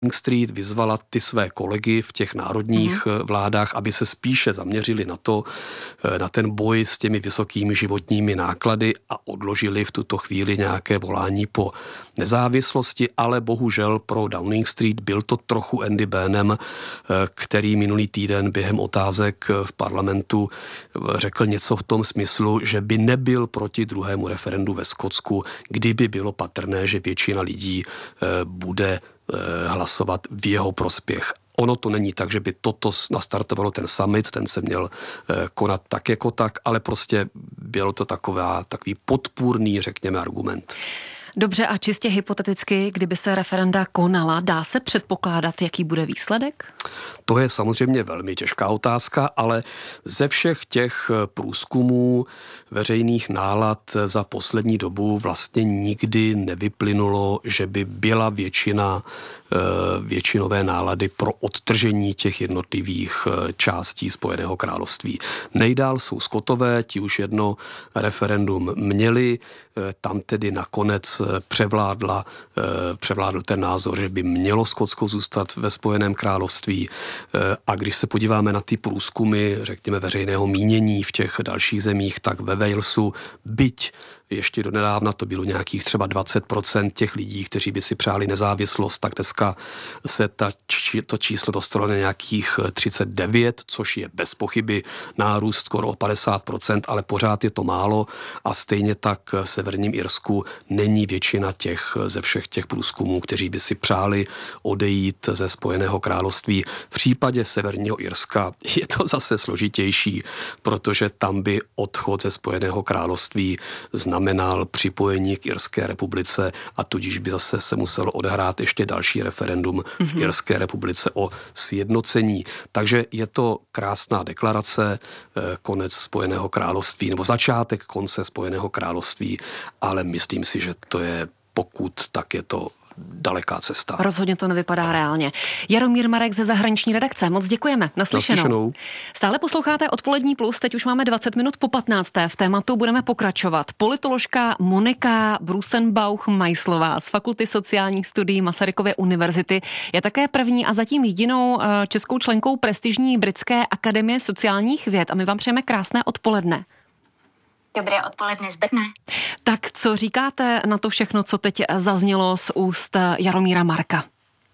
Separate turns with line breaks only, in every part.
Street vyzvala ty své kolegy v těch národních vládách, aby se spíše zaměřili na ten boj s těmi vysokými životními náklady a odložili v tuto chvíli nějaké volání po nezávislosti, ale bohužel pro Downing Street byl to trochu Andy Burnham, který minulý týden během otázek v parlamentu řekl něco v tom smyslu, že by nebyl proti druhému referendu ve Skotsku, kdyby bylo patrné, že většina lidí bude hlasovat v jeho prospěch. Ono to není tak, že by toto nastartovalo ten summit, ten se měl konat tak jako tak, ale prostě byl to takový podpůrný, řekněme, argument.
Dobře, a čistě hypoteticky, kdyby se referenda konala, dá se předpokládat, jaký bude výsledek?
To je samozřejmě velmi těžká otázka, ale ze všech těch průzkumů veřejných nálad za poslední dobu vlastně nikdy nevyplynulo, že by byla většinové nálady pro odtržení těch jednotlivých částí Spojeného království. Nejdál jsou Skotové, ti už jedno referendum měli, tam tedy nakonec převládl ten názor, že by mělo Skotsko zůstat ve Spojeném království. A když se podíváme na ty průzkumy, řekněme, veřejného mínění v těch dalších zemích, tak ve Walesu, byť ještě donedávna to bylo nějakých třeba 20% těch lidí, kteří by si přáli nezávislost, tak dneska se to číslo dostalo na nějakých 39, což je bez pochyby nárůst skoro o 50%, ale pořád je to málo a stejně tak v Severním Irsku není většina ze všech těch průzkumů, kteří by si přáli odejít ze Spojeného království. V případě Severního Irska je to zase složitější, protože tam by odchod ze Spojeného království znamenal připojení k Irské republice a tudíž by zase se muselo odehrát ještě další referendum v Irské republice o sjednocení. Takže je to krásná deklarace, konec Spojeného království, nebo začátek konce Spojeného království, ale myslím si, že to je, pokud, tak je to daleká cesta.
Rozhodně to nevypadá reálně. Jaromír Marek ze zahraniční redakce, moc děkujeme. Naslyšenou. Stále posloucháte Odpolední plus, teď už máme 20 minut po 15. V tématu budeme pokračovat. Politoložka Monika Brusenbauch-Majslová z Fakulty sociálních studií Masarykovy univerzity je také první a zatím jedinou českou členkou prestižní Britské akademie sociálních věd a my vám přejeme krásné odpoledne.
Dobré odpoledne z Brna.
Tak co říkáte na to všechno, co teď zaznělo z úst Jaromíra Marka?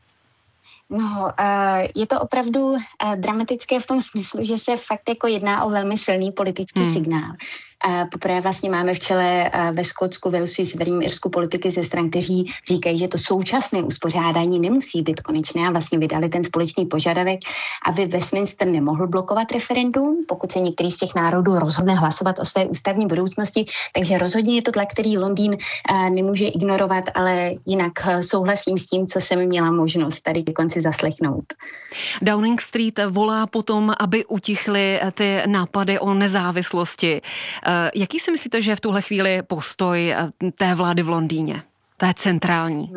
No, je to opravdu dramatické v tom smyslu, že se fakt jako jedná o velmi silný politický signál. Poprvé vlastně máme v čele ve Skotsku, Walesu i Severním Irsku politiky ze stran, kteří říkají, že to současné uspořádání nemusí být konečné a vlastně vydali ten společný požadavek, aby Westminster nemohl blokovat referendum, pokud se některý z těch národů rozhodne hlasovat o své ústavní budoucnosti. Takže rozhodně je to tlak, který Londýn nemůže ignorovat, ale jinak souhlasím s tím, co jsem měla možnost tady ke konci zaslechnout.
Downing Street volá potom, aby utichly ty nápady o nezávislosti. Jaký si myslíte, že je v tuhle chvíli postoj té vlády v Londýně? Té centrální?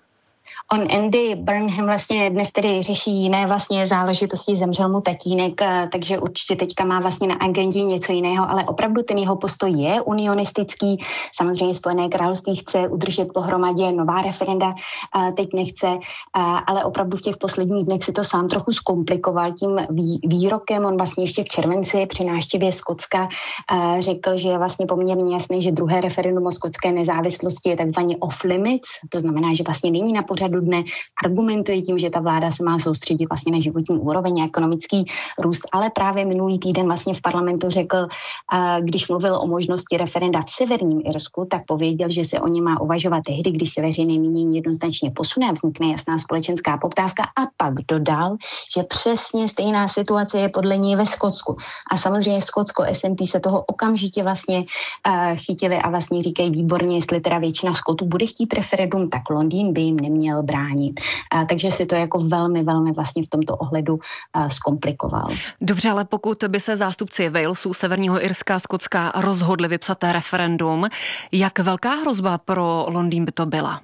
Andy Burnham vlastně dnes tedy řeší jiné vlastně záležitosti, zemřel mu tatínek, takže určitě teďka má vlastně na agendě něco jiného, ale opravdu ten jeho postoj je unionistický. Samozřejmě Spojené království chce udržet pohromadě, nová referenda teď nechce, ale opravdu v těch posledních dnech si to sám trochu zkomplikoval tím výrokem. On vlastně ještě v červenci při návštěvě Skotska řekl, že je vlastně poměrně jasné, že druhé referendum o skotské nezávislosti je takzvaně off limits, to znamená, že vlastně není na pořadu dne, argumentuje tím, že ta vláda se má soustředit vlastně na životní úroveň a ekonomický růst, ale právě minulý týden vlastně v parlamentu řekl, když mluvil o možnosti referenda v Severním Irsku, tak pověděl, že se o ně má uvažovat tehdy, když se veřejné mínění jednoznačně posune a vznikne jasná společenská poptávka, a pak dodal, že přesně stejná situace je podle něj ve Skotsku. A samozřejmě v Skotsko SNP se toho okamžitě vlastně chytili a vlastně říkají výborně, jestli teda většina Skotů bude chtít referendum, tak Londýn by jim neměl bránit. Takže si to jako velmi, velmi vlastně v tomto ohledu zkomplikoval.
Dobře, ale pokud by se zástupci Walesu, Severního Irska, Skotska rozhodli vypsat referendum, jak velká hrozba pro Londýn by to byla?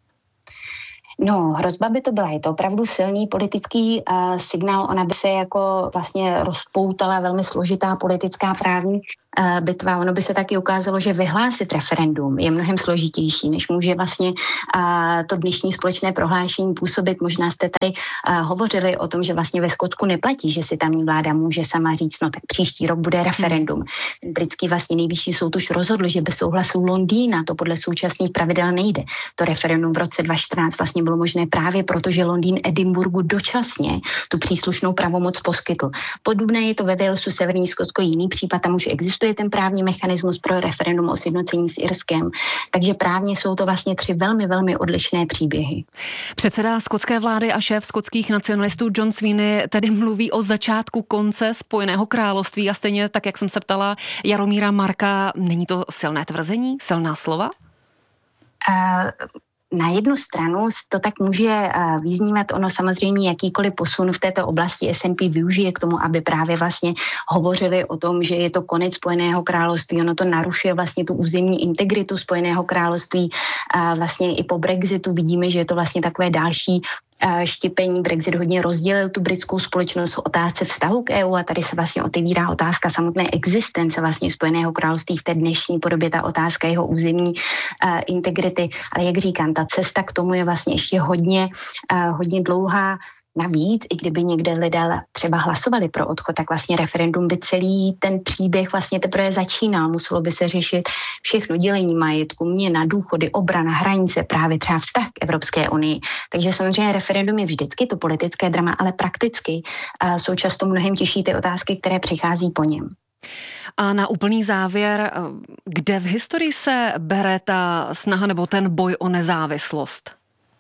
No, hrozba by to byla. Je to opravdu silný politický signál. Ona by se jako vlastně rozpoutala velmi složitá politická právní bitva. Ono by se taky ukázalo, že vyhlásit referendum je mnohem složitější, než může vlastně to dnešní společné prohlášení působit. Možná jste tady hovořili o tom, že vlastně ve Skotsku neplatí, že si tamní vláda může sama říct, no tak příští rok bude referendum. Ten britský vlastně nejvyšší soud už rozhodl, že bez souhlasu Londýna to podle současných pravidel nejde. To referendum v roce 2014 vlastně bylo možné právě proto, že Londýn Edinburgu dočasně tu příslušnou pravomoc poskytl. Podobné je to ve Walesu, Severní Skotsko, jiný případ, tam už existuje ten právní mechanismus pro referendum o sjednocení s Irskem. Takže právně jsou to vlastně 3 velmi, velmi odlišné příběhy.
Předseda skotské vlády a šéf skotských nacionalistů John Sweeney tedy mluví o začátku konce Spojeného království a stejně tak, jak jsem se ptala Jaromíra Marka, není to silné tvrzení, silná slova?
Na jednu stranu to tak může vyznívat, ono samozřejmě jakýkoliv posun v této oblasti SNP využije k tomu, aby právě vlastně hovořili o tom, že je to konec Spojeného království. Ono to narušuje vlastně tu územní integritu Spojeného království. Vlastně i po Brexitu vidíme, že je to vlastně takové další štěpení. Brexit hodně rozdělil tu britskou společnost v otázce vztahu k EU a tady se vlastně otevírá otázka samotné existence vlastně Spojeného království v té dnešní podobě, ta otázka jeho územní integrity. Ale jak říkám, ta cesta k tomu je vlastně ještě hodně dlouhá. Navíc, i kdyby někde lidé třeba hlasovali pro odchod, tak vlastně referendum by celý ten příběh vlastně teprve začínal. Muselo by se řešit všechno, dělení majetku, měna, důchody, obrana, hranice, právě třeba vztah k Evropské unii. Takže samozřejmě referendum je vždycky to politické drama, ale prakticky jsou často mnohem těžší ty otázky, které přichází po něm.
A na úplný závěr, kde v historii se bere ta snaha nebo ten boj o nezávislost?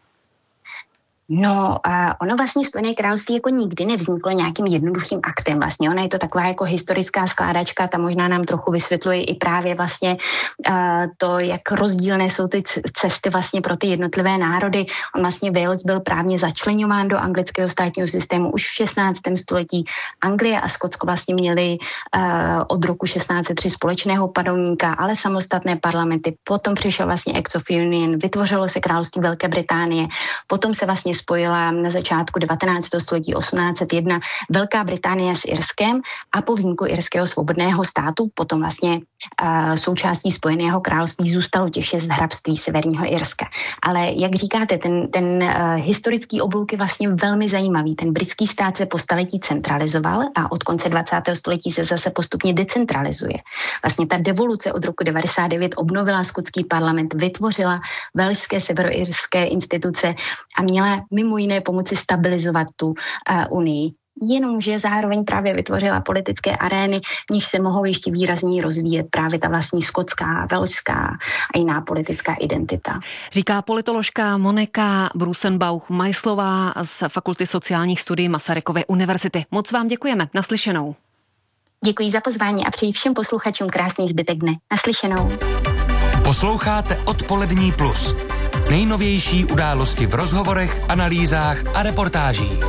No, ono vlastně Spojené království jako nikdy nevzniklo nějakým jednoduchým aktem vlastně. Ona je to taková jako historická skládačka, ta možná nám trochu vysvětluje i právě vlastně to, jak rozdílné jsou ty cesty vlastně pro ty jednotlivé národy. On vlastně Wales byl právně začleňován do anglického státního systému už v 16. století. Anglie a Skotsko vlastně měli od roku 1603 společného panovníka, ale samostatné parlamenty. Potom přišel vlastně Act of Union, vytvořilo se království Velké Británie, potom se vlastně spojila na začátku 19. století 1801 Velká Británie s Irskem a po vzniku Irského svobodného státu potom vlastně součástí Spojeného království zůstalo těch 6 hrabství Severního Irska. Ale jak říkáte, ten historický oblouk je vlastně velmi zajímavý. Ten britský stát se po staletí centralizoval a od konce 20. století se zase postupně decentralizuje. Vlastně ta devoluce od roku 99 obnovila skotský parlament, vytvořila velšské severoirské instituce a měla mimo jiné pomoci stabilizovat tu unii. Jenomže zároveň právě vytvořila politické arény, v nich se mohou ještě výrazněji rozvíjet právě ta vlastní skotská, velšská a jiná politická identita.
Říká politoložka Monika Brusenbauch-Majslová z Fakulty sociálních studií Masarykovy univerzity. Moc vám děkujeme. Naslyšenou.
Děkuji za pozvání a přeji všem posluchačům krásný zbytek dne. Naslyšenou.
Posloucháte Odpolední plus. Nejnovější události v rozhovorech, analýzách a reportážích.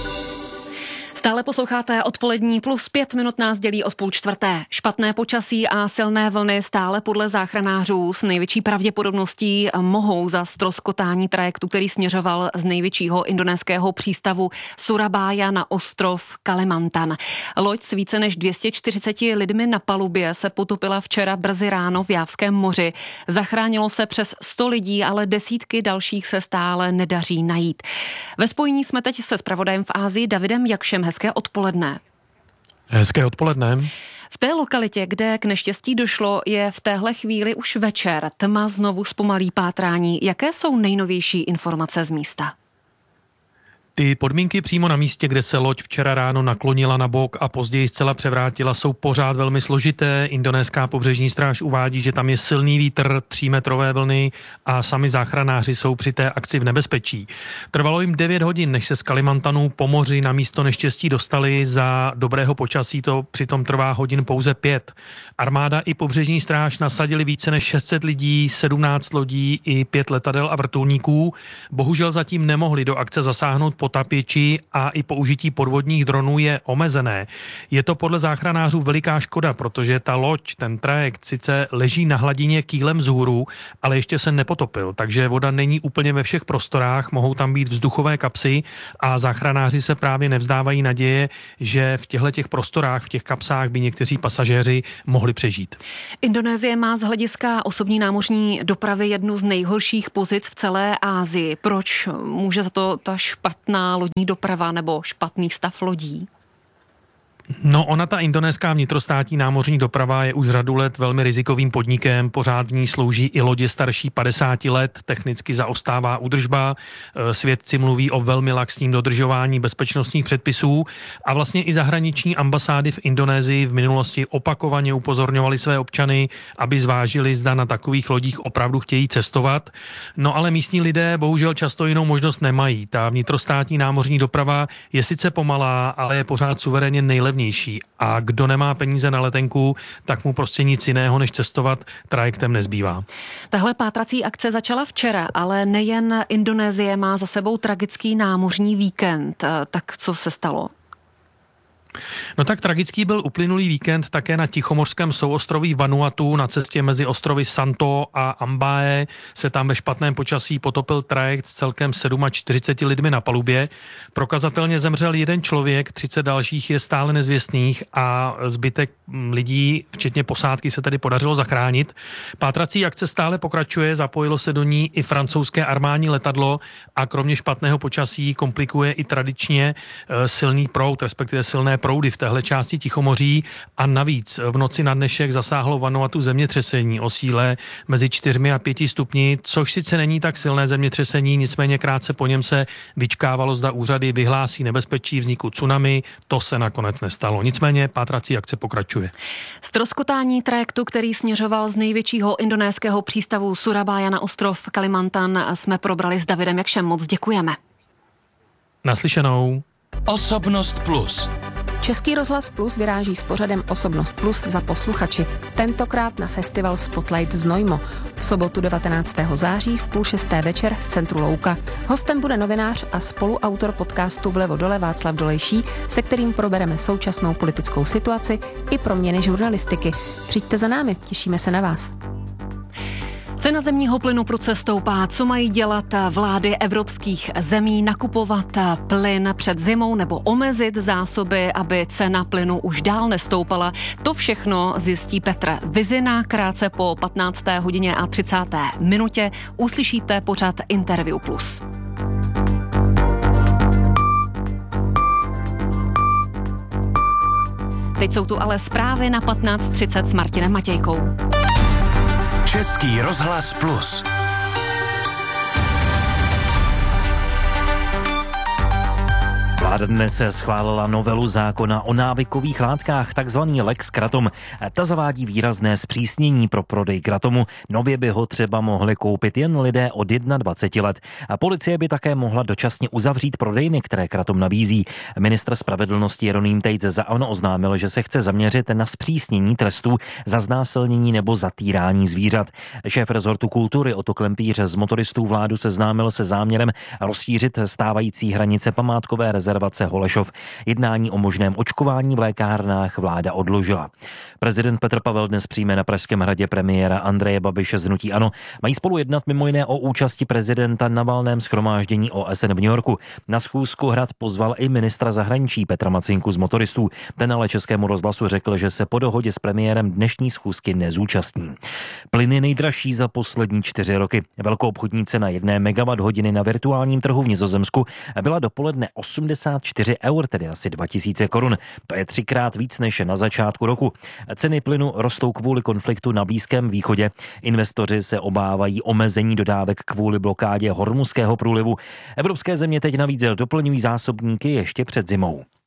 Stále posloucháte Odpolední plus, 5 minut nás dělí od 3:30. Špatné počasí a silné vlny stále podle záchranářů s největší pravděpodobností mohou za ztroskotání trajektu, který směřoval z největšího indonéského přístavu Surabaya na ostrov Kalimantan. Loď s více než 240 lidmi na palubě se potopila včera brzy ráno v Jávském moři. Zachránilo se přes 100 lidí, ale desítky dalších se stále nedaří najít. Ve spojení jsme teď se zpravodajem v Ázii Davidem Jakšem. Hezké odpoledne.
Hezké odpoledne.
V té lokalitě, kde k neštěstí došlo, je v téhle chvíli už večer. Tma znovu zpomalí pátrání. Jaké jsou nejnovější informace z místa?
Ty podmínky přímo na místě, kde se loď včera ráno naklonila na bok a později zcela převrátila, jsou pořád velmi složité. Indonéská pobřežní stráž uvádí, že tam je silný vítr, 3metrové vlny a sami záchranáři jsou při té akci v nebezpečí. Trvalo jim 9 hodin, než se z Kalimantanu po moři na místo neštěstí dostali. Za dobrého počasí to přitom trvá hodin pouze 5. Armáda i pobřežní stráž nasadili více než 600 lidí, 17 lodí i 5 letadel a vrtulníků. Bohužel zatím nemohli do akce zasáhnout potapěči a i použití podvodních dronů je omezené. Je to podle záchranářů veliká škoda, protože ta loď, ten trajekt sice leží na hladině kýlem vzhůru, ale ještě se nepotopil, takže voda není úplně ve všech prostorách, mohou tam být vzduchové kapsy a záchranáři se právě nevzdávají naděje, že v těchto prostorách, v těch kapsách by někteří pasažéři mohli přežít.
Indonésie má z hlediska osobní námořní dopravy jednu z nejhorších pozic v celé Asii. Proč může za to ta špatná lodní doprava nebo špatný stav lodí?
No, ona ta indonéská vnitrostátní námořní doprava je už řadu let velmi rizikovým podnikem, pořád v ní slouží i lodě starší 50 let, technicky zaostává údržba, svědci mluví o velmi laxním dodržování bezpečnostních předpisů a vlastně i zahraniční ambasády v Indonésii v minulosti opakovaně upozorňovali své občany, aby zvážili, zda na takových lodích opravdu chtějí cestovat. No ale místní lidé bohužel často jinou možnost nemají. Ta vnitrostátní námořní doprava je sice pomalá, ale je pořád suverénně nejlevnější. A kdo nemá peníze na letenku, tak mu prostě nic jiného, než cestovat trajektem nezbývá.
Tahle pátrací akce začala včera, ale nejen Indonésie má za sebou tragický námořní víkend. Tak co se stalo?
No tak tragický byl uplynulý víkend také na tichomořském souostroví Vanuatu. Na cestě mezi ostrovy Santo a Ambae se tam ve špatném počasí potopil trajekt s celkem 47 lidmi na palubě. Prokazatelně zemřel jeden člověk, 30 dalších je stále nezvěstných a zbytek lidí, včetně posádky, se tedy podařilo zachránit. Pátrací akce stále pokračuje, zapojilo se do ní i francouzské armádní letadlo a kromě špatného počasí komplikuje i tradičně silný proud, respektive silné proudy v téhle části Tichomoří a navíc v noci na dnešek zasáhlo Vanuatu zemětřesení o síle mezi 4 a 5 stupni, což sice není tak silné zemětřesení, nicméně krátce po něm se vyčkávalo, zda úřady vyhlásí nebezpečí vzniku tsunami, to se nakonec nestalo. Nicméně pátrací akce pokračuje.
Ztroskotání trajektu, který směřoval z největšího indonéského přístavu Surabaya na ostrov Kalimantan, jsme probrali s Davidem Jakšem. Moc děkujeme.
Naslyšenou.
Osobnost plus.
Český rozhlas Plus vyráží s pořadem Osobnost Plus za posluchači. Tentokrát na festival Spotlight Znojmo. V sobotu 19. září v 5:30 večer v centru Louka. Hostem bude novinář a spoluautor podcastu Vlevo dole Václav Dolejší, se kterým probereme současnou politickou situaci i proměny žurnalistiky. Přijďte za námi, těšíme se na vás.
Cena zemního plynu prudce stoupá. Co mají dělat vlády evropských zemí? Nakupovat plyn před zimou nebo omezit zásoby, aby cena plynu už dál nestoupala? To všechno zjistí Petr Vizina. Krátce po 15:30 uslyšíte pořad Interview Plus. Teď jsou tu ale zprávy na 15:30 s Martinem Matějkou.
Český rozhlas Plus.
Vláda dnes schválila novelu zákona o návykových látkách, takzvaný Lex Kratom. Ta zavádí výrazné zpřísnění pro prodej kratomu. Nově by ho třeba mohli koupit jen lidé od 21 let. A policie by také mohla dočasně uzavřít prodejny, které kratom nabízí. Ministr spravedlnosti Jeroným Tejc za ANO oznámil, že se chce zaměřit na zpřísnění trestů za znásilnění nebo zatýrání zvířat. Šéf rezortu kultury Otto Klempíř z motoristů vládu seznámil se záměrem rozšířit stávající hranice památkové rezervace Holešov. Jednání o možném očkování v lékárnách vláda odložila. Prezident Petr Pavel dnes přijme na Pražském hradě premiéra Andreje Babiše z hnutí ANO. Mají spolu jednat mimo jiné o účasti prezidenta na valném shromáždění OSN v New Yorku. Na schůzku Hrad pozval i ministra zahraničí Petra Macinku z motoristů. Ten ale Českému rozhlasu řekl, že se po dohodě s premiérem dnešní schůzky nezúčastní. Plyn je nejdražší za poslední 4 roky. Velkoobchodní cena 1 MWh na virtuálním trhu v Nizozemsku byla dopoledne 84 eur, tedy asi 2000 korun. To je 3krát víc než na začátku roku. Ceny plynu rostou kvůli konfliktu na Blízkém východě. Investoři se obávají omezení dodávek kvůli blokádě Hormuzského průlivu. Evropské země teď navíc doplňují zásobníky ještě před zimou.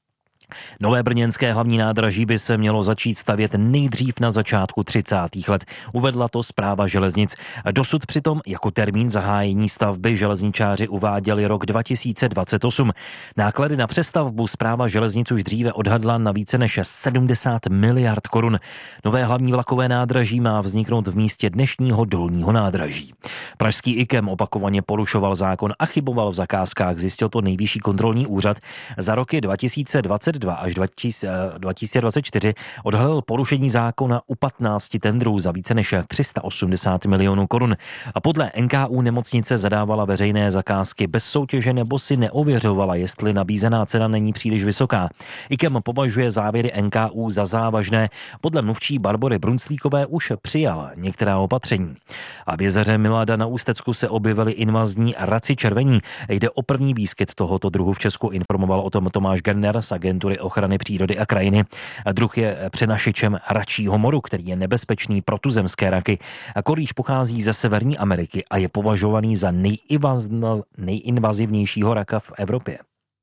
Nové brněnské hlavní nádraží by se mělo začít stavět nejdřív na začátku 30. let. Uvedla to Správa železnic. Dosud přitom jako termín zahájení stavby železničáři uváděli rok 2028. Náklady na přestavbu Správa železnic už dříve odhadla na více než 70 miliard korun. Nové hlavní vlakové nádraží má vzniknout v místě dnešního dolního nádraží. Pražský IKEM opakovaně porušoval zákon a chyboval v zakázkách, zjistil to Nejvyšší kontrolní úřad. Za roky 2022 až 2024 odhalil porušení zákona u 15 tendrů za více než 380 milionů korun. A podle NKÚ nemocnice zadávala veřejné zakázky bez soutěže nebo si neověřovala, jestli nabízená cena není příliš vysoká. IKEM považuje závěry NKÚ za závažné. Podle mluvčí Barbory Brunclíkové už přijal některá opatření. A v jezeře Milada na Ústecku se objevily invazní raci červení. Jde o první výskyt tohoto druhu v Česku, informoval o tom Tomáš Gerner z Agentury ochrany přírody a krajiny. Druh je přenašečem račího moru, který je nebezpečný pro tuzemské raky. Korýč pochází ze Severní Ameriky a je považovaný za nejinvazivnějšího raka v Evropě.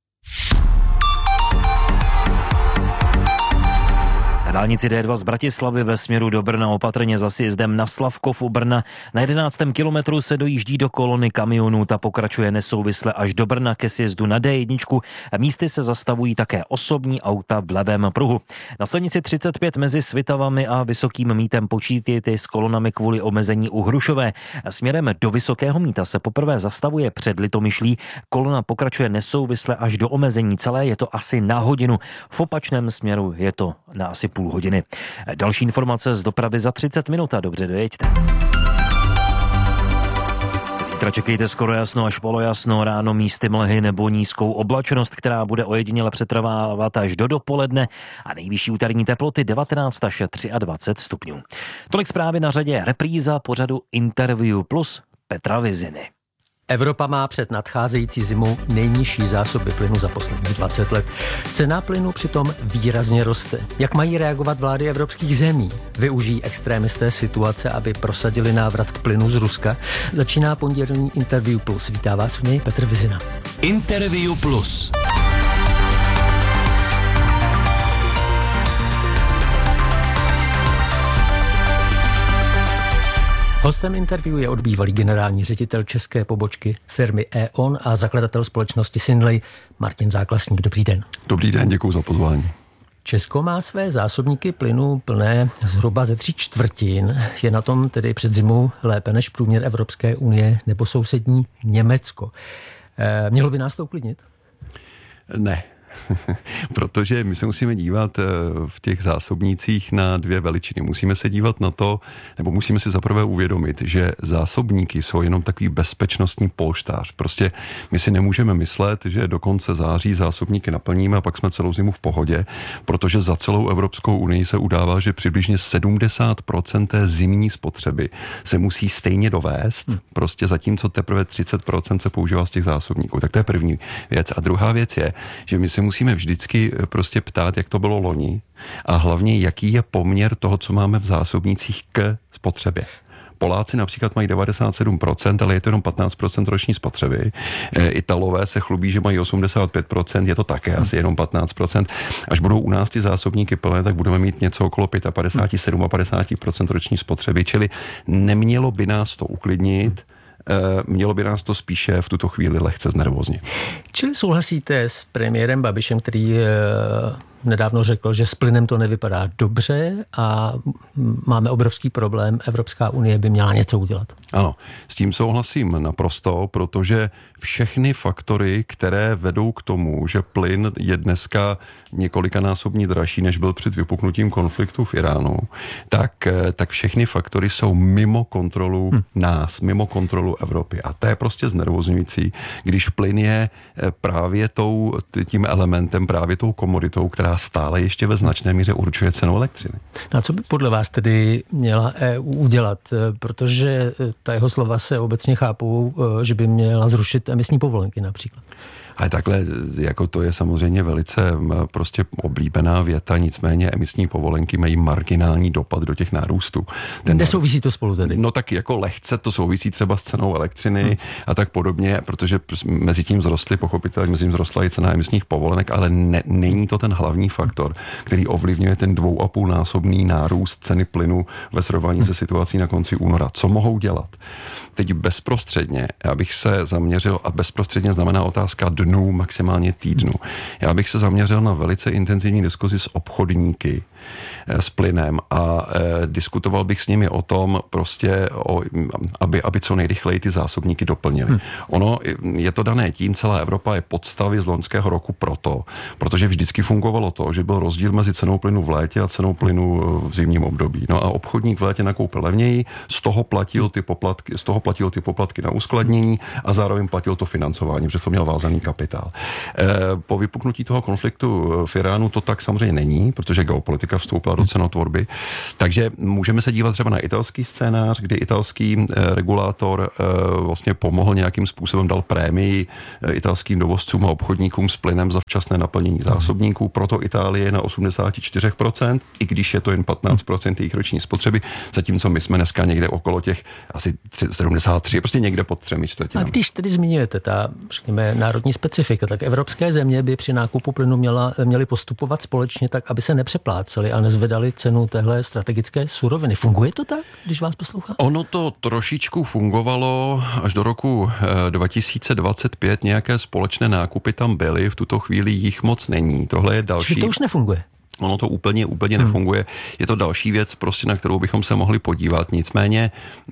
Na dálnici D2 z Bratislavy ve směru do Brna opatrně za sjezdem na Slavkov u Brna. Na 11. kilometru se dojíždí do kolony kamionů, ta pokračuje nesouvisle až do Brna ke sjezdu na D1. Místy se zastavují také osobní auta v levém pruhu. Na silnici 35 mezi Svitavami a Vysokým Mítem počítejte s kolonami kvůli omezení u Hrušové. Směrem do Vysokého Míta se poprvé zastavuje před Litomyšlí. Kolona pokračuje nesouvisle až do omezení. Celé je to asi na hodinu. V opačném směru je to na asi půl hodiny. Další informace z dopravy za 30 minut a dobře dojeďte. Zítra čekejte skoro jasno až polojasno, ráno místy mlhy nebo nízkou oblačnost, která bude ojediněle přetrvávat až do dopoledne a nejvyšší úterní teploty 19 až 23 stupňů. Tolik zprávy na řadě, repríza pořadu Interview plus Petra Viziny.
Evropa má před nadcházející zimou nejnižší zásoby plynu za posledních 20 let. Cena plynu přitom výrazně roste. Jak mají reagovat vlády evropských zemí? Využijí extrémisté situace, aby prosadili návrat k plynu z Ruska? Začíná pondělní Interview plus. Vítá vás v něj Petr Vizina.
Interview plus.
Hostem interview je bývalý generální ředitel české pobočky firmy E.ON a zakladatel společnosti Synley Martin Záklasník. Dobrý den.
Dobrý den, děkuji za pozvání.
Česko má své zásobníky plynu plné zhruba ze 3/4. Je na tom tedy před zimou lépe než průměr Evropské unie nebo sousední Německo. Mělo by nás to uklidnit?
Ne. Protože my se musíme dívat v těch zásobnících na dvě veličiny. Musíme se dívat na to, nebo musíme si zaprvé uvědomit, že zásobníky jsou jenom takový bezpečnostní polštář. Prostě my si nemůžeme myslet, že do konce září zásobníky naplníme a pak jsme celou zimu v pohodě, protože za celou Evropskou unii se udává, že přibližně 70% té zimní spotřeby se musí stejně dovést, prostě zatímco teprve 30% se používá z těch zásobníků. Tak to je první věc. A druhá věc je, že my se musíme vždycky prostě ptát, jak to bylo loni a hlavně, jaký je poměr toho, co máme v zásobnících k spotřebě. Poláci například mají 97%, ale je to jenom 15% roční spotřeby. Italové se chlubí, že mají 85%, je to také asi jenom 15%. Až budou u nás ty zásobníky plné, tak budeme mít něco okolo 55-57% roční spotřeby, čili nemělo by nás to uklidnit, mělo by nás to spíše v tuto chvíli lehce znervóznit.
Čili souhlasíte s premiérem Babišem, který nedávno řekl, že s plynem to nevypadá dobře a máme obrovský problém, Evropská unie by měla něco udělat?
Ano, s tím souhlasím naprosto, protože všechny faktory, které vedou k tomu, že plyn je dneska několikanásobně dražší, než byl před vypuknutím konfliktu v Iránu, tak všechny faktory jsou mimo kontrolu nás, mimo kontrolu Evropy. A to je prostě znervozňující, když plyn je právě tím elementem, právě tou komoditou, která stále ještě ve značné míře určuje cenu elektřiny.
A co by podle vás tedy měla EU udělat? Protože ta jeho slova se obecně chápou, že by měla zrušit emisní povolenky například.
Ale takhle, jako to je samozřejmě velice prostě oblíbená věta, nicméně emisní povolenky mají marginální dopad do těch nárůstů.
Nesouvisí to spolu tedy?
No tak jako lehce to souvisí třeba s cenou elektřiny a tak podobně, protože mezi tím vzrostla i cena emisních povolenek, ale není to ten hlavní faktor, který ovlivňuje ten 2,5násobný nárůst ceny plynu ve srovnání se situací na konci února. Co mohou dělat? Teď bezprostředně, já bych se zaměřil, a bezprostředně znamená otázka dnů, maximálně týdnů. Já bych se zaměřil na velice intenzivní diskuzi s obchodníky s plynem a diskutoval bych s nimi o tom prostě, aby co nejrychleji ty zásobníky doplnili. Ono je to dané tím, celá Evropa je pod stavy z loňského roku protože vždycky fungovalo to, že byl rozdíl mezi cenou plynu v létě a cenou plynu v zimním období. No a obchodník v létě nakoupil levněji, z toho platil ty poplatky na uskladnění a zároveň platil to financování, protože to měl vázaný kapitál. Po vypuknutí toho konfliktu v Iránu to tak samozřejmě není, protože geopolitika vstoupila do cenotvorby. Takže můžeme se dívat třeba na italský scénář, kdy italský regulátor vlastně pomohl nějakým způsobem, dal prémii italským dovozcům a obchodníkům s plynem za včasné naplnění zásobníků. Proto Itálie je na 84%, i když je to jen 15% jejich roční spotřeby, zatímco my jsme dneska někde okolo těch asi 73, prostě někde pod 3/4.
A když tedy zmiňujete ta, řekněme, národní specifika, tak evropské země by při nákupu plynu měly postupovat společně tak, aby se nepřepláceli a nezvedali cenu téhle strategické suroviny. Funguje to tak, když vás poslouchám?
Ono to trošičku fungovalo až do roku 2025. Nějaké společné nákupy tam byly, v tuto chvíli jich moc není. Tohle je další.
To už nefunguje.
Ono to úplně nefunguje. Je to další věc, prostě, na kterou bychom se mohli podívat. Nicméně,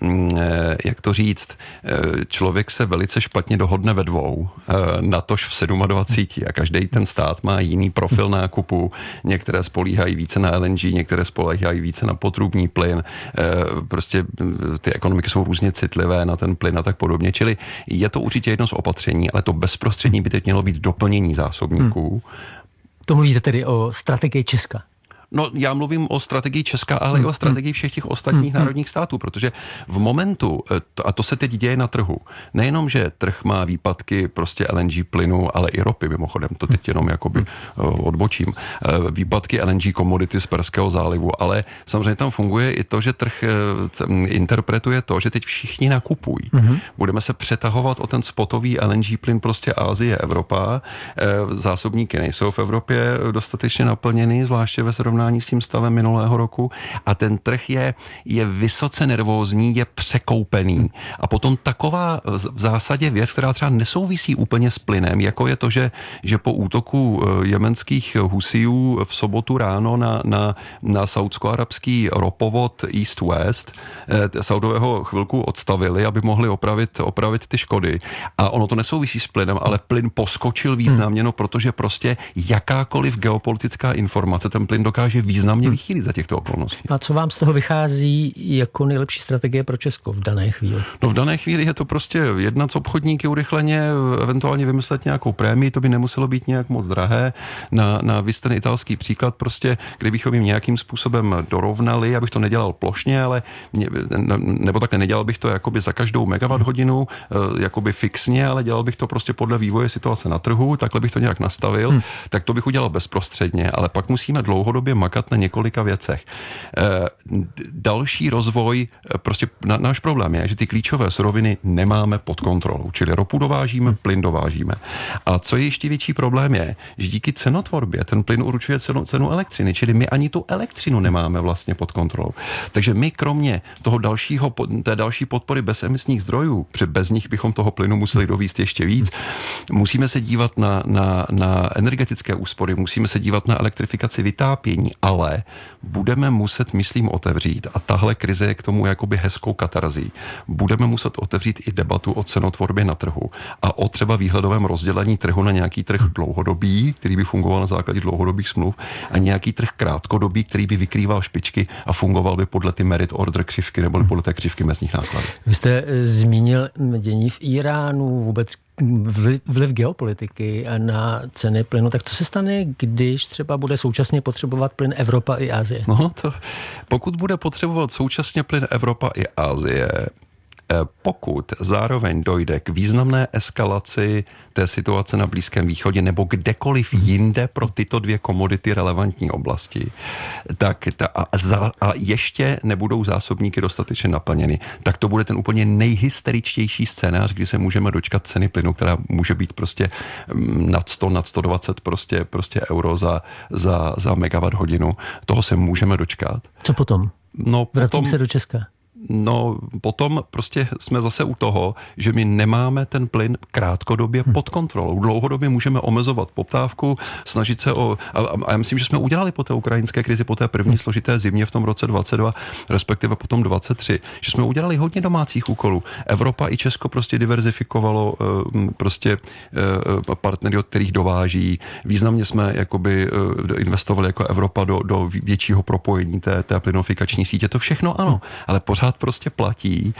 jak to říct, člověk se velice špatně dohodne ve dvou, natož v 27 a každý ten stát má jiný profil nákupu. Některé spolíhají více na LNG, některé spolíhají více na potrubní plyn. Prostě ty ekonomiky jsou různě citlivé na ten plyn a tak podobně. Čili je to určitě jedno z opatření, ale to bezprostřední by teď mělo být doplnění zásobníků.
To mluvíte tedy o strategii Česka?
No, já mluvím o strategii Česka, ale i o strategii všech těch ostatních národních států, protože v momentu, a to se teď děje na trhu, nejenom, že trh má výpadky prostě LNG plynu, ale i ropy, mimochodem, to teď jenom jakoby odbočím, výpadky LNG komodity z Perského zálivu, ale samozřejmě tam funguje i to, že trh interpretuje to, že teď všichni nakupují. Budeme se přetahovat o ten spotový LNG plyn prostě Asie, Evropa, zásobníky nejsou v Evropě dostatečně naplněny, zvláště ve srovnání s tím stavem minulého roku a ten trh je vysoce nervózní, je překoupený. A potom taková v zásadě věc, která třeba nesouvisí úplně s plynem, jako je to, že po útoku jemenských Husijů v sobotu ráno na saudsko-arabský ropovod East-West Saudového chvilku odstavili, aby mohli opravit ty škody. A ono to nesouvisí s plynem, ale plyn poskočil významně, no protože prostě jakákoliv geopolitická informace ten plyn dokáže významně vychýlit za těchto okolností.
A co vám z toho vychází jako nejlepší strategie pro Česko v dané chvíli?
No v dané chvíli je to prostě jednat s obchodníky urychleně, eventuálně vymyslet nějakou prémii, to by nemuselo být nějak moc drahé. Na ten italský příklad prostě, kdybychom jim nějakým způsobem dorovnali, abych to nedělal plošně, ale nebo takhle nedělal bych to jakoby za každou megawatt hodinu, jakoby fixně, ale dělal bych to prostě podle vývoje situace na trhu, takhle bych to nějak nastavil, tak to bych udělal bezprostředně, ale pak musíme dlouhodobě makat na několika věcech. Další rozvoj, prostě náš problém je, že ty klíčové suroviny nemáme pod kontrolou, čili ropu dovážíme, plyn dovážíme. A co je ještě větší problém je, že díky cenotvorbě ten plyn určuje cenu elektřiny, čili my ani tu elektřinu nemáme vlastně pod kontrolou. Takže my kromě toho té další podpory bezemisních zdrojů, protože bez nich bychom toho plynu museli dovízt ještě víc, musíme se dívat na energetické úspory, musíme se dívat na elektrifikaci vytápění, ale budeme muset, myslím, otevřít, a tahle krize je k tomu jakoby hezkou katarzí, budeme muset otevřít i debatu o cenotvorbě na trhu a o třeba výhledovém rozdělení trhu na nějaký trh dlouhodobý, který by fungoval na základě dlouhodobých smluv, a nějaký trh krátkodobý, který by vykrýval špičky a fungoval by podle ty merit order křivky nebo podle té křivky mezních nákladů.
Vy jste zmínil dění v Iránu, vůbec vliv geopolitiky na ceny plynu. Tak co se stane, když třeba bude současně potřebovat plyn Evropa i Asie?
No, pokud bude potřebovat současně plyn Evropa i Asie, Pokud zároveň dojde k významné eskalaci té situace na Blízkém východě nebo kdekoliv jinde pro tyto dvě komodity relevantní oblasti, tak a ještě nebudou zásobníky dostatečně naplněny, tak to bude ten úplně nejhysteričtější scénář, kdy se můžeme dočkat ceny plynu, která může být prostě nad 100, nad 120 prostě euro za megawatt hodinu. Toho se můžeme dočkat.
Co potom?
No,
Vracím se do Česka.
No, potom prostě jsme zase u toho, že my nemáme ten plyn krátkodobě pod kontrolou. Dlouhodobě můžeme omezovat poptávku, snažit se a já myslím, že jsme udělali po té ukrajinské krizi, po té první složité zimě v tom roce 22, respektive potom 23, že jsme udělali hodně domácích úkolů. Evropa i Česko prostě diverzifikovalo partnery, od kterých dováží. Významně jsme jakoby investovali jako Evropa do většího propojení té plynofikační sítě. To všechno ano, ale pořád prostě platí,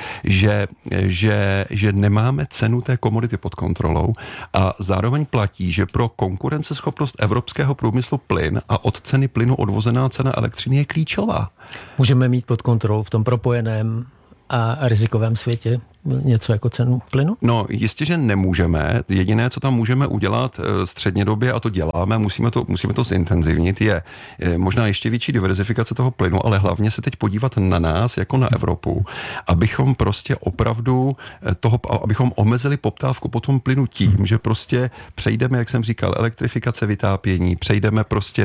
že nemáme cenu té komodity pod kontrolou a zároveň platí, že pro konkurenceschopnost evropského průmyslu plyn a od ceny plynu odvozená cena elektřiny je klíčová.
Můžeme mít pod kontrolou v tom propojeném a rizikovém světě něco jako cenu plynu?
No, jistě, že nemůžeme. Jediné, co tam můžeme udělat střednědobě, a to děláme, musíme to zintenzivnit, je možná ještě větší diverzifikace toho plynu, ale hlavně se teď podívat na nás, jako na Evropu, abychom prostě opravdu abychom omezili poptávku po tom plynu tím, že prostě přejdeme, jak jsem říkal, elektrifikace vytápění, přejdeme prostě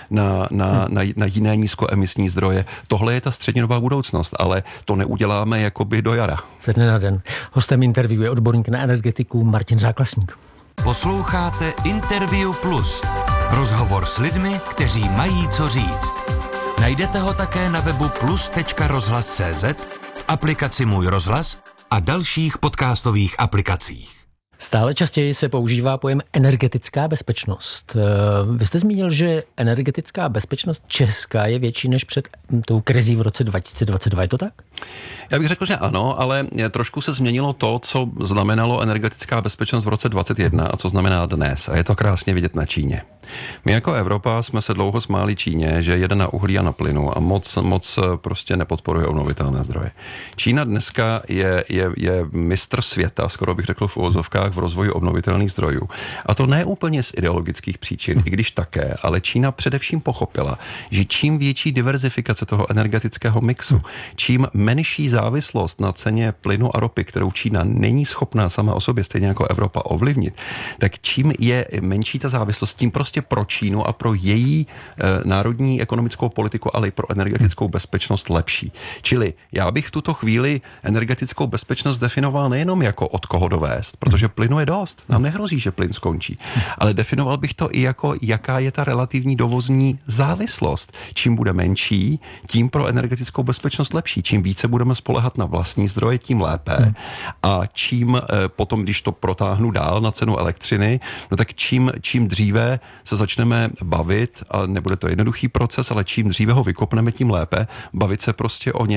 na jiné nízkoemisní zdroje. Tohle je ta střednědobá budoucnost, ale to neuděláme jakoby do jara.
Ze dne na den. Hostem interview je odborník na energetiku Martin Záklasník.
Posloucháte Interview Plus. Rozhovor s lidmi, kteří mají co říct. Najdete ho také na webu plus.rozhlas.cz, v aplikaci Můj rozhlas a dalších podcastových aplikacích.
Stále častěji se používá pojem energetická bezpečnost. Vy jste zmínil, že energetická bezpečnost Česka je větší než před tou krizí v roce 2022. Je to tak?
Já bych řekl, že ano, ale trošku se změnilo to, co znamenalo energetická bezpečnost v roce 2021 a co znamená dnes. A je to krásně vidět na Číně. My jako Evropa jsme se dlouho smáli Číně, že jede na uhlí a na plynu a moc prostě nepodporuje obnovitelné zdroje. Čína dneska je mistr světa, skoro bych řekl v uvozovkách, v rozvoji obnovitelných zdrojů. A to ne úplně z ideologických příčin, i když také, ale Čína především pochopila, že čím větší diverzifikace toho energetického mixu, čím menší závislost na ceně plynu a ropy, kterou Čína není schopná sama o sobě, stejně jako Evropa, ovlivnit, tak čím je menší ta závislost, tím prostě pro Čínu a pro její národní ekonomickou politiku, ale i pro energetickou bezpečnost lepší. Čili já bych v tuto chvíli energetickou bezpečnost definoval nejenom jako od koho dovést, protože plynu je dost, nám nehrozí, že plyn skončí, ale definoval bych to i jako jaká je ta relativní dovozní závislost. Čím bude menší, tím pro energetickou bezpečnost lepší. Čím více budeme spoléhat na vlastní zdroje, tím lépe. A čím potom, když to protáhnu dál na cenu elektřiny, no tak čím dříve se začneme bavit, a nebude to jednoduchý proces, ale čím dříve ho vykopneme, tím lépe, bavit se prostě o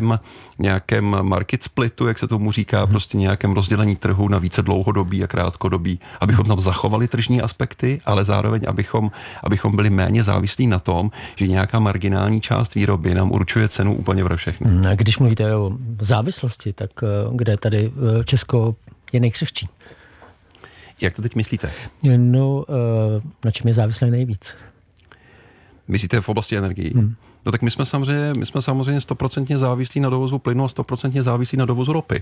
nějakém market splitu, jak se tomu říká, prostě nějakém rozdělení trhu na více dlouhodobý a krátkodobý, abychom tam zachovali tržní aspekty, ale zároveň abychom byli méně závislí na tom, že nějaká marginální část výroby nám určuje cenu úplně pro všechny.
A když mluvíte o závislosti, tak kde tady Česko je nejkřehčí?
Jak to teď myslíte?
No, na čem je závislé nejvíc?
Myslíte v oblasti energií? No tak my jsme samozřejmě 100% závislí na dovozu plynu a 100% závislí na dovozu ropy.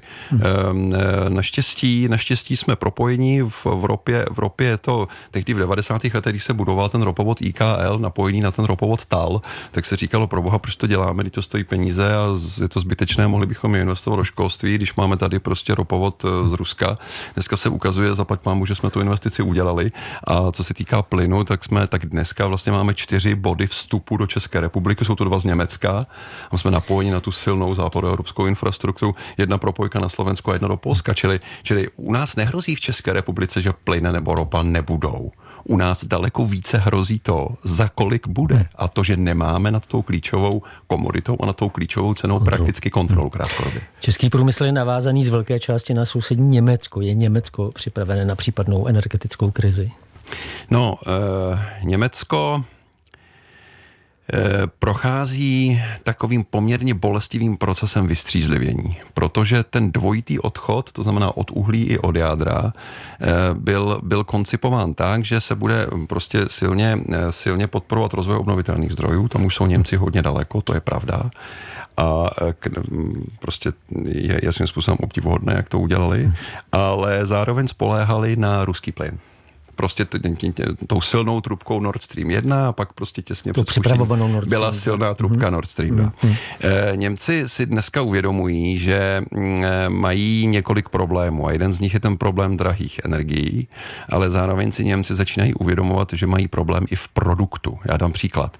Naštěstí jsme propojení v ropě je to tehdy v 90. letech, když se budoval ten ropovod IKL, napojení na ten ropovod TAL, tak se říkalo, proboha, proč to děláme, když to stojí peníze a je to zbytečné, mohli bychom je investovat do školství, když máme tady prostě ropovod z Ruska. Dneska se ukazuje, zaplať pánbůh, že jsme tu investici udělali. A co se týká plynu, tak dneska vlastně máme 4 body vstupu do České republiky, jsou to 2 z Německa. A jsme napojeni na tu silnou západoevropskou infrastrukturu, 1 propojka na Slovensko a 1 do Polska, čili u nás nehrozí v České republice, že plyn nebo ropa nebudou. U nás daleko více hrozí to, za kolik bude. A to, že nemáme nad tou klíčovou komoditou a nad tou klíčovou cenou prakticky kontrolu krátkodobě. Český
průmysl je navázaný z velké části na sousední Německo. Je Německo připravené na případnou energetickou krizi?
No, Německo Prochází takovým poměrně bolestivým procesem vystřízlivění, protože ten dvojitý odchod, to znamená od uhlí i od jádra, byl koncipován tak, že se bude prostě silně podporovat rozvoj obnovitelných zdrojů, tam už jsou Němci hodně daleko, to je pravda. A prostě je svým způsobem obdivuhodné, jak to udělali, ale zároveň spoléhali na ruský plyn. Prostě tou silnou trubkou Nord Stream 1 a pak prostě těsně před spuštěním byla silná trubka Nord Stream 2. Němci si dneska uvědomují, že mají několik problémů a jeden z nich je ten problém drahých energií, ale zároveň si Němci začínají uvědomovat, že mají problém i v produktu. Já dám příklad.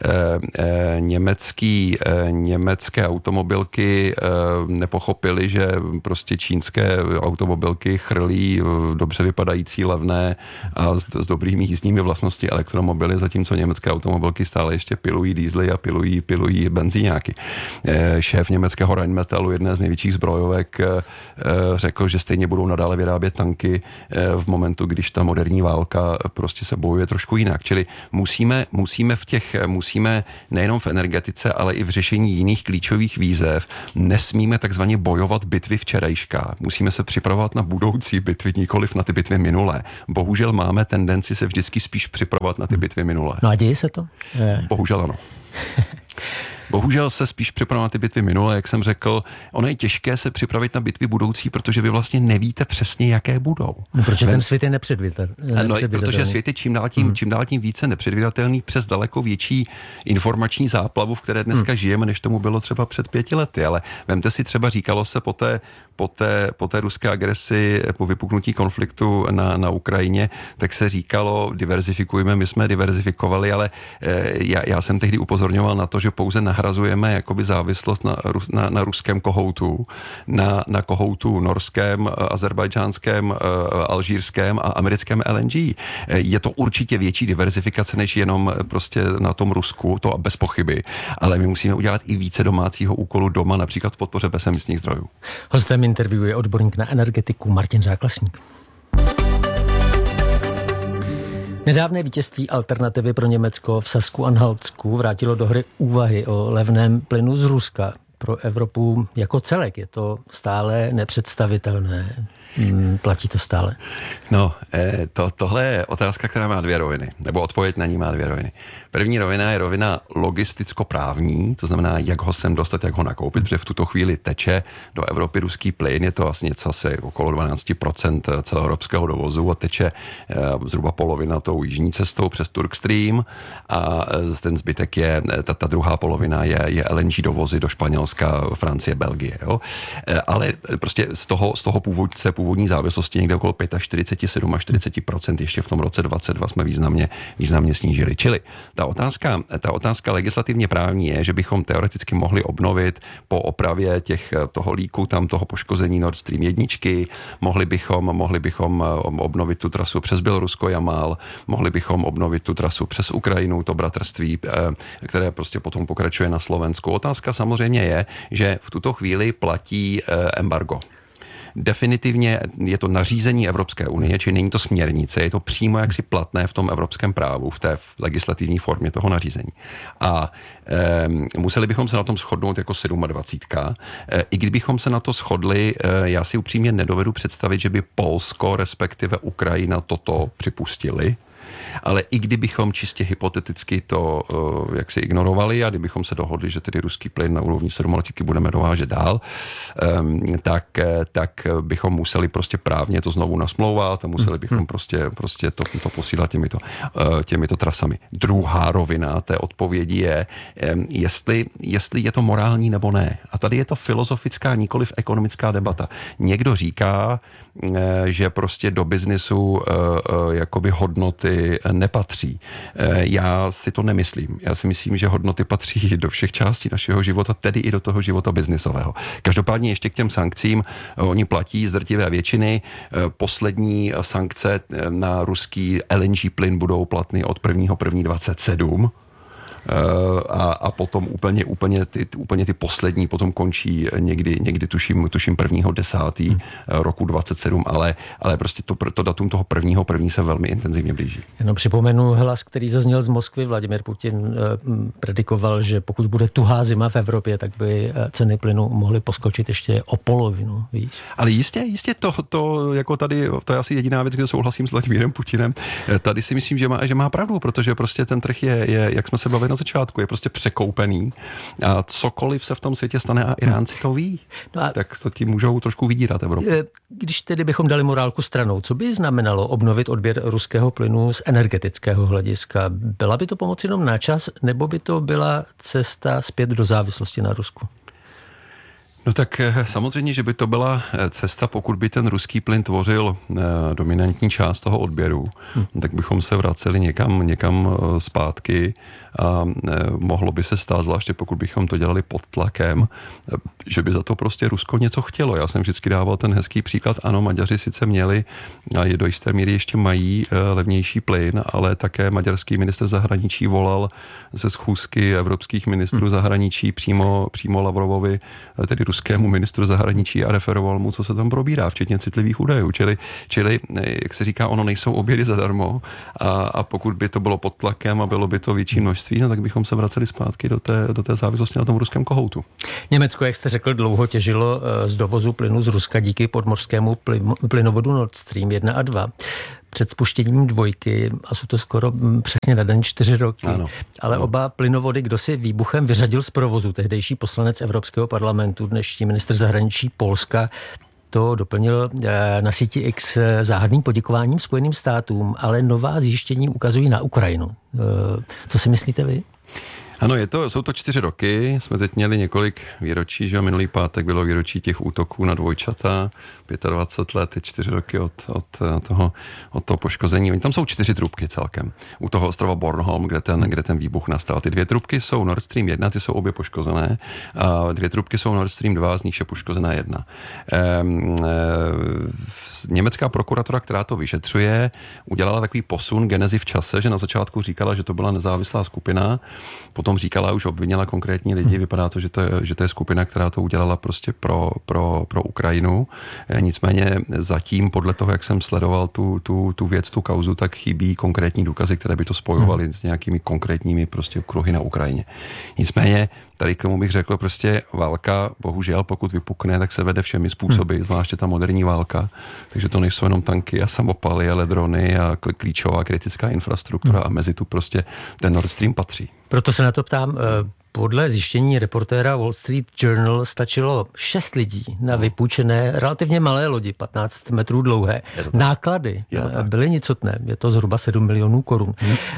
Německé automobilky nepochopily, že prostě čínské automobilky chrlí dobře vypadající levné a s dobrými jízdními vlastnosti elektromobily, zatímco německé automobilky stále ještě pilují diesely a pilují benzíňáky. Šéf německého Rheinmetallu, jedné z největších zbrojovek, řekl, že stejně budou nadále vyrábět tanky v momentu, když ta moderní válka prostě se bojuje trošku jinak. Čili musíme nejenom v energetice, ale i v řešení jiných klíčových výzev, nesmíme takzvaně bojovat bitvy včerejška. Musíme se připravovat na budoucí bitvy, nikoliv na ty bitvy minulé. Bohužel máme tendenci se vždycky spíš připravovat na ty bitvy minulé.
No a děje se to?
Bohužel ano. Bohužel se spíš připravovat na ty bitvy minulé, jak jsem řekl. Ono je těžké se připravit na bitvy budoucí, protože vy vlastně nevíte přesně, jaké budou.
No, protože ten svět je nepředvídatelný.
No, protože svět je čím dál tím více nepředvídatelný přes daleko větší informační záplavu, v které dneska žijeme, než tomu bylo třeba před 5 lety. Ale vemte si třeba, říkalo se po té ruské agresi, po vypuknutí konfliktu na Ukrajině, tak se říkalo, diverzifikujeme, my jsme diverzifikovali, ale já jsem tehdy upozorňoval na to, že pouze nahrazujeme jakoby závislost na ruském kohoutu, na kohoutu norském, azerbajdžánském, alžírském a americkém LNG. Je to určitě větší diverzifikace, než jenom prostě na tom Rusku, to bez pochyby, ale my musíme udělat i více domácího úkolu doma, například v podpoře bezemisních zdrojů.
Hostem interview je odborník na energetiku Martin Záklasník. Nedávné vítězství alternativy pro Německo v Sasku-Anhaltsku vrátilo do hry úvahy o levném plynu z Ruska. Pro Evropu jako celek je to stále nepředstavitelné. Platí to stále?
No, tohle je otázka, která má 2 roviny, nebo odpověď na ní má 2 roviny. První rovina je rovina logisticko-právní, to znamená, jak ho sem dostat, jak ho nakoupit, protože v tuto chvíli teče do Evropy ruský plyn, je to asi něco asi okolo 12% celoevropského dovozu a teče zhruba polovina tou jižní cestou přes Turkstream a ten zbytek je, ta druhá polovina je LNG dovozy do Španělska, Francie, Belgie. Jo? Ale prostě z toho původní závislosti někde okolo 47-40%, ještě v tom roce 22 jsme významně snížili. Čili ta otázka legislativně právní je, že bychom teoreticky mohli obnovit po opravě toho líku, toho poškození Nord Stream 1, mohli bychom obnovit tu trasu přes Bělorusko, Jamal, mohli bychom obnovit tu trasu přes Ukrajinu, to bratrství, které prostě potom pokračuje na Slovensku. Otázka samozřejmě je, že v tuto chvíli platí embargo. Definitivně je to nařízení Evropské unie, či není to směrnice, je to přímo jaksi platné v tom evropském právu, v té legislativní formě toho nařízení. A museli bychom se na tom shodnout jako 27. I kdybychom se na to shodli, já si upřímně nedovedu představit, že by Polsko, respektive Ukrajina toto připustili. Ale i kdybychom čistě hypoteticky to jaksi ignorovali a kdybychom se dohodli, že tedy ruský plyn na úrovni 27 budeme dovážet dál, tak bychom museli prostě právně to znovu nasmlouvat a museli bychom prostě to posílat těmito trasami. Druhá rovina té odpovědi je, jestli je to morální nebo ne. A tady je to filozofická, nikoliv ekonomická debata. Někdo říká, že prostě do biznisu jakoby hodnoty nepatří. Já si to nemyslím. Já si myslím, že hodnoty patří do všech částí našeho života, tedy i do toho života biznisového. Každopádně ještě k těm sankcím, oni platí z drtivé většiny. Poslední sankce na ruský LNG plyn budou platný od 1.1.27. a potom úplně ty poslední potom končí někdy tuším 1.10. roku 27, ale prostě to datum toho první se velmi intenzivně blíží.
Jenom připomenu hlas, který zazněl z Moskvy. Vladimír Putin predikoval, že pokud bude tuhá zima v Evropě, tak by ceny plynu mohly poskočit ještě o polovinu, víš?
Ale jistě to jako tady, to je asi jediná věc, kde souhlasím s Vladimírem Putinem. Tady si myslím, že má pravdu, protože prostě ten trh je, jak jsme se bavili na začátku, je prostě překoupený a cokoliv se v tom světě stane a Iránci to ví, tak to tím můžou trošku vydírat Evropu.
Když tedy bychom dali morálku stranou, co by znamenalo obnovit odběr ruského plynu z energetického hlediska? Byla by to pomoc jenom na čas, nebo by to byla cesta zpět do závislosti na Rusku?
No tak samozřejmě, že by to byla cesta, pokud by ten ruský plyn tvořil dominantní část toho odběru, tak bychom se vraceli někam zpátky a mohlo by se stát, zvláště pokud bychom to dělali pod tlakem, že by za to prostě Rusko něco chtělo. Já jsem vždycky dával ten hezký příklad, ano, Maďaři sice měli a je do jisté míry ještě mají levnější plyn, ale také maďarský ministr zahraničí volal ze schůzky evropských ministrů zahraničí přímo Lavrovovi, tedy ruskému ministru zahraničí, a referoval mu, co se tam probírá, včetně citlivých údajů. Čili jak se říká, ono nejsou obědy zadarmo a pokud by to bylo pod tlakem a bylo by to větší množství, no, tak bychom se vraceli zpátky do té závislosti na tom ruském kohoutu.
Německo, jak jste řekl, dlouho těžilo z dovozu plynu z Ruska díky podmořskému plynovodu Nord Stream 1 a 2. Před spuštěním dvojky, a jsou to skoro přesně na den 4 roky, ale oba plynovody kdosi výbuchem vyřadil z provozu. Tehdejší poslanec Evropského parlamentu, dnešní ministr zahraničí Polska, to doplnil na síti X záhadným poděkováním Spojeným státům, ale nová zjištění ukazují na Ukrajinu. Co si myslíte vy?
Ano, jsou to 4 roky, jsme teď měli několik výročí, že minulý pátek bylo výročí těch útoků na dvojčata, 25 let, 4 roky od toho poškození. Oni tam jsou 4 trubky celkem. U toho ostrova Bornholm, kde ten výbuch nastal. Ty 2 trubky jsou Nord Stream 1, ty jsou obě poškozené, a 2 trubky jsou Nord Stream 2, z nich je poškozená 1. Německá prokuratura, která to vyšetřuje, udělala takový posun genezi v čase, že na začátku říkala, že to byla nezávislá skupina, potom říkala, už obvinila konkrétní lidi, vypadá to, že to je skupina, která to udělala prostě pro Ukrajinu. Nicméně zatím, podle toho, jak jsem sledoval tu věc, tu kauzu, tak chybí konkrétní důkazy, které by to spojovaly s nějakými konkrétními prostě kruhy na Ukrajině. Nicméně tady k tomu bych řekl, prostě válka, bohužel, pokud vypukne, tak se vede všemi způsoby, zvláště ta moderní válka. Takže to nejsou jenom tanky a samopaly, ale drony a klíčová kritická infrastruktura a mezi tu prostě ten Nord Stream patří.
Proto se na to ptám. Podle zjištění reportéra Wall Street Journal stačilo 6 lidí na vypůjčené relativně malé lodi, 15 metrů dlouhé. Náklady byly nicotné, je to zhruba 7 milionů korun.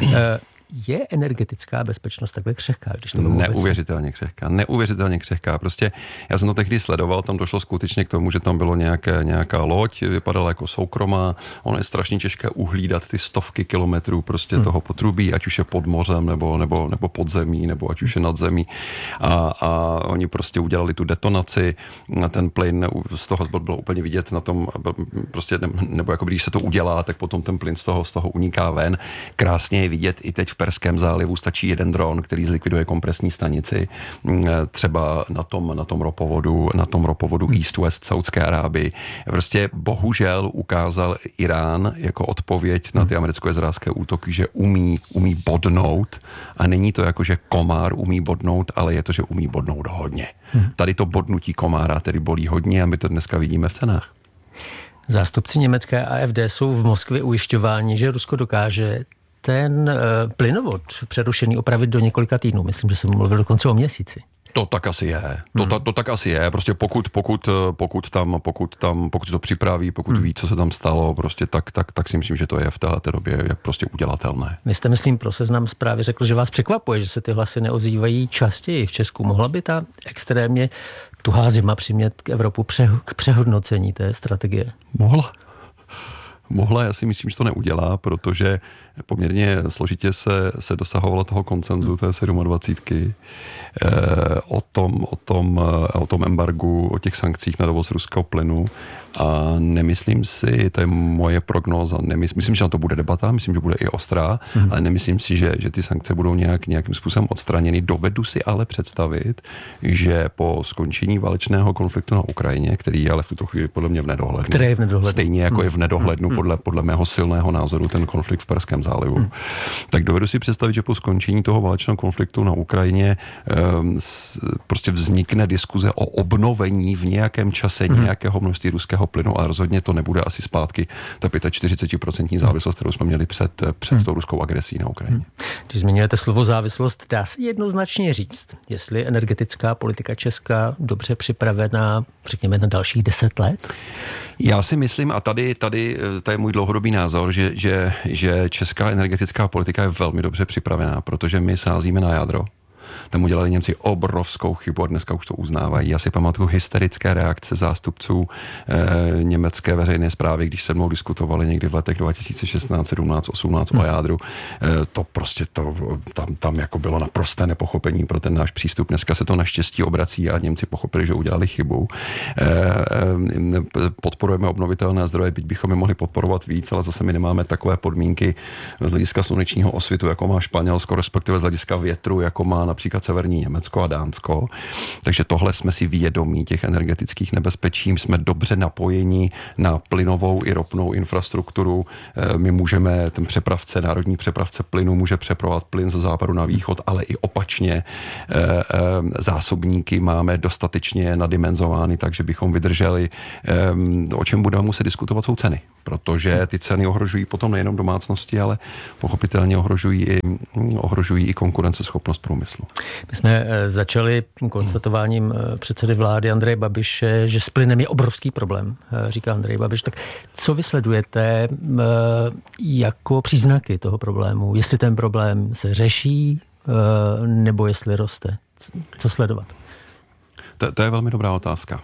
Je energetická bezpečnost takhle křehká? Když to
Neuvěřitelně křehká. Prostě já jsem to tehdy sledoval, tam došlo skutečně k tomu, že tam bylo nějaká loď, vypadala jako soukromá, ono je strašně těžké uhlídat ty stovky kilometrů prostě toho potrubí, ať už je pod mořem, nebo pod zemí, nebo ať už je nad zemí. A oni prostě udělali tu detonaci, ten plyn z toho bylo úplně vidět na tom, prostě, nebo jako když se to udělá, tak potom ten plyn z toho uniká ven. Krásně je vidět i teď v Perském zálivu, stačí jeden dron, který zlikviduje kompresní stanici, třeba na tom ropovodu East-West Saudské Arábii. Prostě bohužel ukázal Irán jako odpověď na ty americko-izraelské útoky, že umí bodnout, a není to jako, že komár umí bodnout, ale je to, že umí bodnout hodně. Tady to bodnutí komára tedy bolí hodně a my to dneska vidíme v cenách.
Zástupci německé AfD jsou v Moskvě ujišťováni, že Rusko dokáže ten plynovod přerušený opravit do několika týdnů. Myslím, že jsem mluvil dokonce o měsíci.
To tak asi je. To tak asi je. Prostě pokud si to připraví, pokud ví, co se tam stalo, prostě tak si myslím, že to je v této době prostě udělatelné.
Vy jste, myslím, pro Seznam Zprávy řekl, že vás překvapuje, že se ty hlasy neozývají častěji v Česku. Mohla by ta extrémně tuhá zima přimět k Evropu k přehodnocení té strategie?
Mohla, já si myslím, že to neudělá, protože poměrně složitě se dosahovalo toho konsenzu té 27. O tom embargu, o těch sankcích na dovoz ruského plynu. A nemyslím si, to je moje prognóza, myslím, že na to bude debata, myslím, že bude i ostrá, ale nemyslím si, že ty sankce budou nějakým způsobem odstraněny. Dovedu si ale představit, že po skončení válečného konfliktu na Ukrajině, který je ale v tuto chvíli podle mě v nedohlednu.
Který je v nedohlednu.
Stejně jako je v nedohlednu podle mého silného názoru ten konflikt v Perském zálivu. Tak dovedu si představit, že po skončení toho válečného konfliktu na Ukrajině prostě vznikne diskuze o obnovení v nějakém čase nějakého množství ruského plynu, a rozhodně to nebude asi zpátky ta 45% závislost, kterou jsme měli před tou ruskou agresí na Ukrajině.
Když zmiňujete slovo závislost, dá se jednoznačně říct, jestli energetická politika Česka dobře připravená, řekněme, na dalších 10 let?
Já si myslím, a tady je můj dlouhodobý názor, že česká energetická politika je velmi dobře připravená, protože my sázíme na jádro. Tam udělali Němci obrovskou chybu a dneska už to uznávají. Já si pamatuju hysterické reakce zástupců německé veřejné správy, když se mnou diskutovali někdy v letech 2016, 17, 18 o jádru. To prostě tam jako bylo naprosté nepochopení pro ten náš přístup. Dneska se to naštěstí obrací a Němci pochopili, že udělali chybu. Podporujeme obnovitelné zdroje, byť bychom je mohli podporovat víc, ale zase my nemáme takové podmínky z hlediska slunečního osvitu, jako má Španělsko, respektive z hlediska větru, jako má například severní Německo a Dánsko. Takže tohle jsme si vědomí těch energetických nebezpečí. Jsme dobře napojeni na plynovou i ropnou infrastrukturu. My můžeme, ten přepravce, národní přepravce plynu může přepravovat plyn ze západu na východ, ale i opačně. Zásobníky máme dostatečně nadimenzovány, takže bychom vydrželi. O čem budeme muset diskutovat, jsou ceny, protože ty ceny ohrožují potom nejenom domácnosti, ale pochopitelně ohrožují i konkurenceschopnost průmyslu.
My jsme začali konstatováním předsedy vlády Andreje Babiše, že s plynem je obrovský problém, říká Andrej Babiš. Tak co vysledujete jako příznaky toho problému? Jestli ten problém se řeší, nebo jestli roste? Co sledovat?
To je velmi dobrá otázka.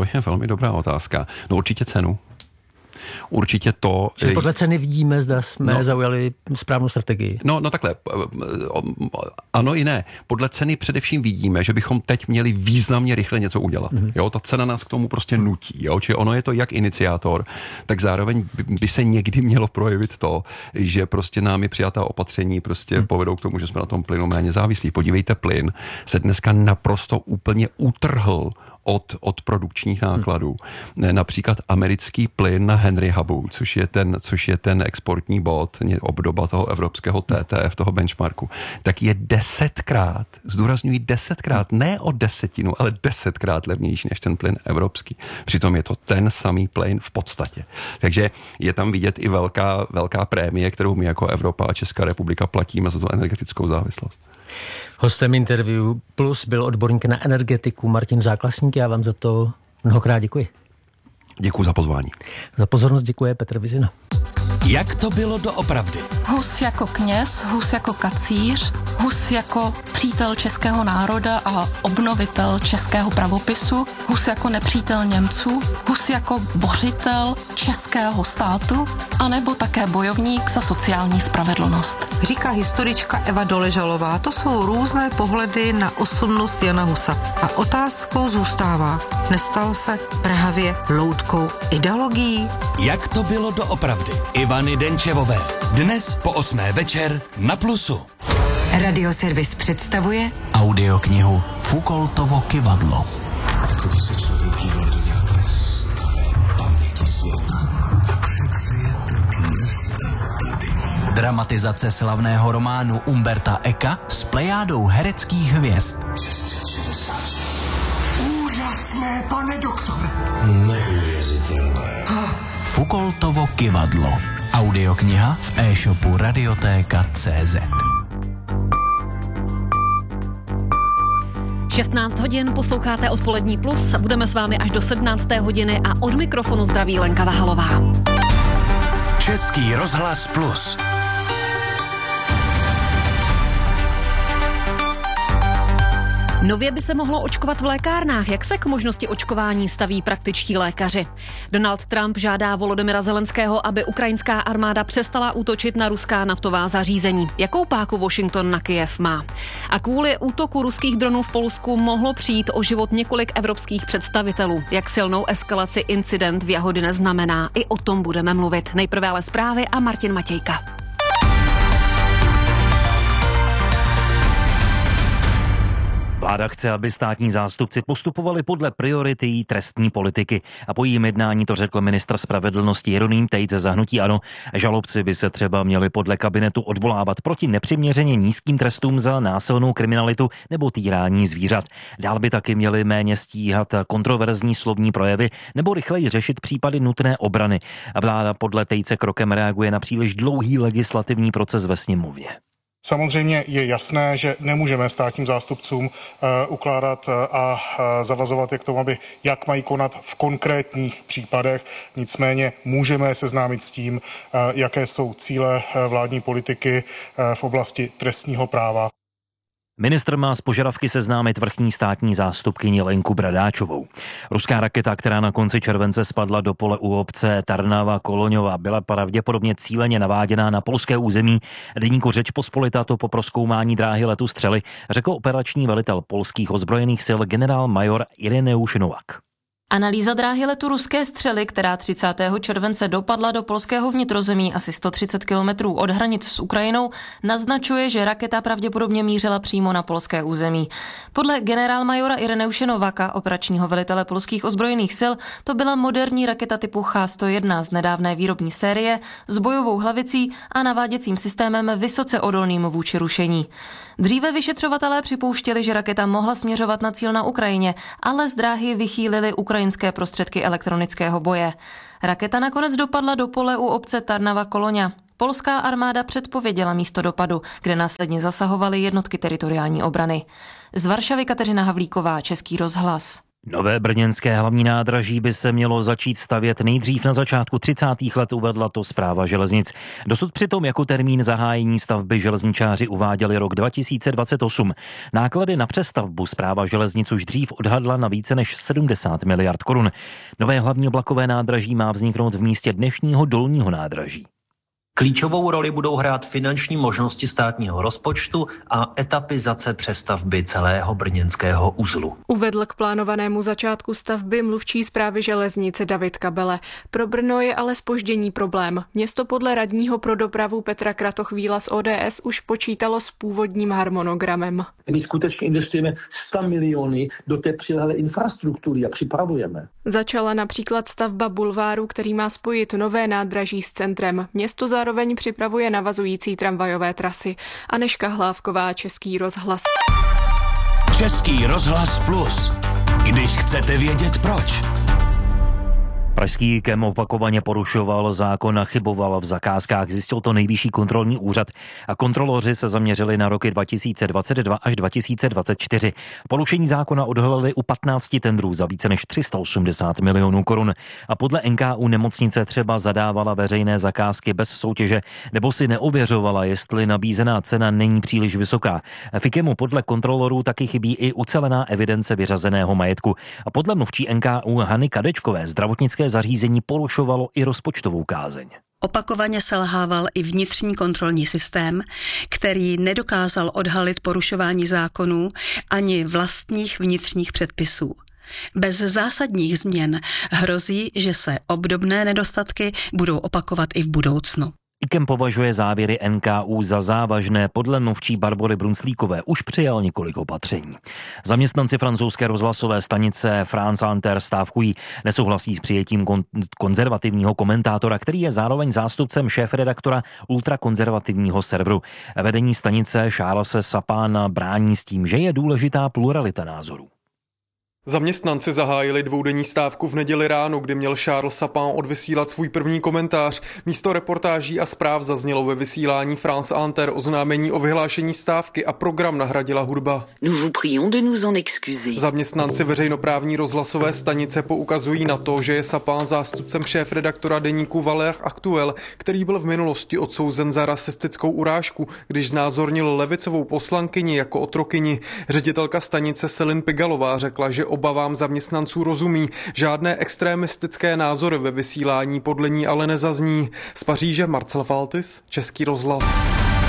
No určitě cenu. Určitě to...
Čili podle ceny vidíme, zda jsme zaujali správnou strategii.
No takhle. Ano i ne. Podle ceny především vidíme, že bychom teď měli významně rychle něco udělat. Jo, ta cena nás k tomu prostě nutí. Jo? Čiže ono je to jak iniciátor, tak zároveň by se někdy mělo projevit to, že prostě námi přijatá opatření prostě povedou k tomu, že jsme na tom plynu méně závislí. Podívejte, plyn se dneska naprosto úplně utrhl od produkčních nákladů. Například americký plyn na Henry Hubu, což je ten exportní bod, obdoba toho evropského TTF, toho benchmarku, tak je 10krát, zdůrazňuji 10krát, ne o 10, ale 10krát levnější než ten plyn evropský. Přitom je to ten samý plyn v podstatě. Takže je tam vidět i velká prémie, kterou my jako Evropa a Česká republika platíme za tu energetickou závislost.
Hostem Interview Plus byl odborník na energetiku Martin Záklasník. Já vám za to mnohokrát děkuji.
Děkuji za pozvání.
Za pozornost děkuje Petr Vizina.
Jak to bylo doopravdy?
Hus jako kněz, Hus jako kacíř, Hus jako přítel českého národa a obnovitel českého pravopisu, Hus jako nepřítel Němců, Hus jako bořitel českého státu, anebo také bojovník za sociální spravedlnost.
Říká historička Eva Doležalová, to jsou různé pohledy na osobnost Jana Husa. A otázkou zůstává, nestal se prahavě loutkou ideologií?
Jak to bylo doopravdy? Ivany Denčevové. Dnes po 8. večer na Plusu.
Radioservis představuje
audioknihu Foucaultovo kyvadlo. Dramatizace slavného románu Umberta Eka s plejádou hereckých hvězd.
Úžasné, pane doktore.
Neuvěřitelné. Foucaultovo kyvadlo. Audiokniha v e-shopu Radiotéka.cz.
16 hodin posloucháte Odpolední Plus. Budeme s vámi až do 17. hodiny a od mikrofonu zdraví Lenka Vahalová.
Český rozhlas Plus.
Nově by se mohlo očkovat v lékárnách. Jak se k možnosti očkování staví praktičtí lékaři? Donald Trump žádá Volodymyra Zelenského, aby ukrajinská armáda přestala útočit na ruská naftová zařízení. Jakou páku Washington na Kyjev má? A kvůli útoku ruských dronů v Polsku mohlo přijít o život několik evropských představitelů. Jak silnou eskalaci incident v Jahodine znamená? I o tom budeme mluvit. Nejprve ale zprávy a Martin Matějka.
Vláda chce, aby státní zástupci postupovali podle priority její trestní politiky. A po jejím jednání to řekl ministr spravedlnosti Jeroným Tejc ze hnutí ANO. Žalobci by se třeba měli podle kabinetu odvolávat proti nepřiměřeně nízkým trestům za násilnou kriminalitu nebo týrání zvířat. Dál by taky měli méně stíhat kontroverzní slovní projevy nebo rychleji řešit případy nutné obrany. A vláda podle Tejce krokem reaguje na příliš dlouhý legislativní proces ve sněmovně.
Samozřejmě je jasné, že nemůžeme státním zástupcům ukládat a zavazovat je k tomu, aby jak mají konat v konkrétních případech. Nicméně můžeme seznámit s tím, jaké jsou cíle vládní politiky v oblasti trestního práva.
Ministr má z požadavky seznámit vrchní státní zástupkyni Lenku Bradáčovou. Ruská raketa, která na konci července spadla do pole u obce Tarnava Koloňova, byla pravděpodobně cíleně naváděná na polské území. Deníku Řečpospolita to po prozkoumání dráhy letu střely řekl operační velitel polských ozbrojených sil generál-major Ireneusz Nowak.
Analýza dráhy letu ruské střely, která 30. července dopadla do polského vnitrozemí asi 130 kilometrů od hranic s Ukrajinou, naznačuje, že raketa pravděpodobně mířila přímo na polské území. Podle generálmajora Ireneusze Nowaka, operačního velitele polských ozbrojených sil, to byla moderní raketa typu H-101 z nedávné výrobní série s bojovou hlavicí a naváděcím systémem vysoce odolným vůči rušení. Dříve vyšetřovatelé připouštěli, že raketa mohla směřovat na cíl na Ukrajině, ale z dráhy vychýlili ukrajinské prostředky elektronického boje. Raketa nakonec dopadla do pole u obce Tarnava Koloňa. Polská armáda předpověděla místo dopadu, kde následně zasahovaly jednotky teritoriální obrany. Z Varšavy Kateřina Havlíková, Český rozhlas.
Nové brněnské hlavní nádraží by se mělo začít stavět nejdřív na začátku 30. let, uvedla to Správa železnic. Dosud přitom jako termín zahájení stavby železničáři uváděli rok 2028. Náklady na přestavbu Správa železnic už dřív odhadla na více než 70 miliard korun. Nové hlavní oblakové nádraží má vzniknout v místě dnešního dolního nádraží.
Klíčovou roli budou hrát finanční možnosti státního rozpočtu a etapizace přestavby celého brněnského uzlu.
Uvedl k plánovanému začátku stavby mluvčí Správy železnice David Kabele. Pro Brno je ale zpoždění problém. Město podle radního pro dopravu Petra Kratochvíla z ODS už počítalo s původním harmonogramem.
My skutečně investujeme 100 miliony do té přilehlé infrastruktury a připravujeme.
Začala například stavba bulváru, který má spojit nové nádraží s centrem. Město zároveň připravuje navazující tramvajové trasy. Anežka Hlávková, Český rozhlas.
Český rozhlas Plus. Když chcete vědět proč.
Pražský KEM opakovaně porušoval zákon a chyboval v zakázkách, zjistil to Nejvyšší kontrolní úřad a kontroloři se zaměřili na roky 2022 až 2024. Porušení zákona odhalili u 15 tendrů za více než 380 milionů korun a podle NKÚ nemocnice třeba zadávala veřejné zakázky bez soutěže nebo si neověřovala, jestli nabízená cena není příliš vysoká. V KEMu podle kontrolorů taky chybí i ucelená evidence vyřazeného majetku a podle mluvčí NKÚ Hany Kadečkové zdravotnické zařízení porušovalo i rozpočtovou kázeň.
Opakovaně selhával i vnitřní kontrolní systém, který nedokázal odhalit porušování zákonů ani vlastních vnitřních předpisů. Bez zásadních změn hrozí, že se obdobné nedostatky budou opakovat i v budoucnu.
KEM považuje závěry NKÚ za závažné, podle mluvčí Barbory Brunslíkové už přijal několik opatření. Zaměstnanci francouzské rozhlasové stanice France Inter stávkují, nesouhlasí s přijetím konzervativního komentátora, který je zároveň zástupcem šéfredaktora ultrakonzervativního serveru. Vedení stanice Charlese Sapana brání s tím, že je důležitá pluralita názorů.
Zaměstnanci zahájili dvoudenní stávku v neděli ráno, kdy měl Charles Sapin odvysílat svůj první komentář. Místo reportáží a zpráv zaznělo ve vysílání France Inter oznámení o vyhlášení stávky a program nahradila hudba. Zaměstnanci veřejnoprávní rozhlasové stanice poukazují na to, že je Sapin zástupcem šéfredaktora deníku Valeurs Actuel, který byl v minulosti odsouzen za rasistickou urážku, když znázornil levicovou poslankyni jako otrokyni. Ředitelka stanice Céline Pigalová řekla, že obavám zaměstnanců rozumí. Žádné extremistické názory ve vysílání podle ní ale nezazní. Z Paříže Marcel Faltis, Český rozhlas.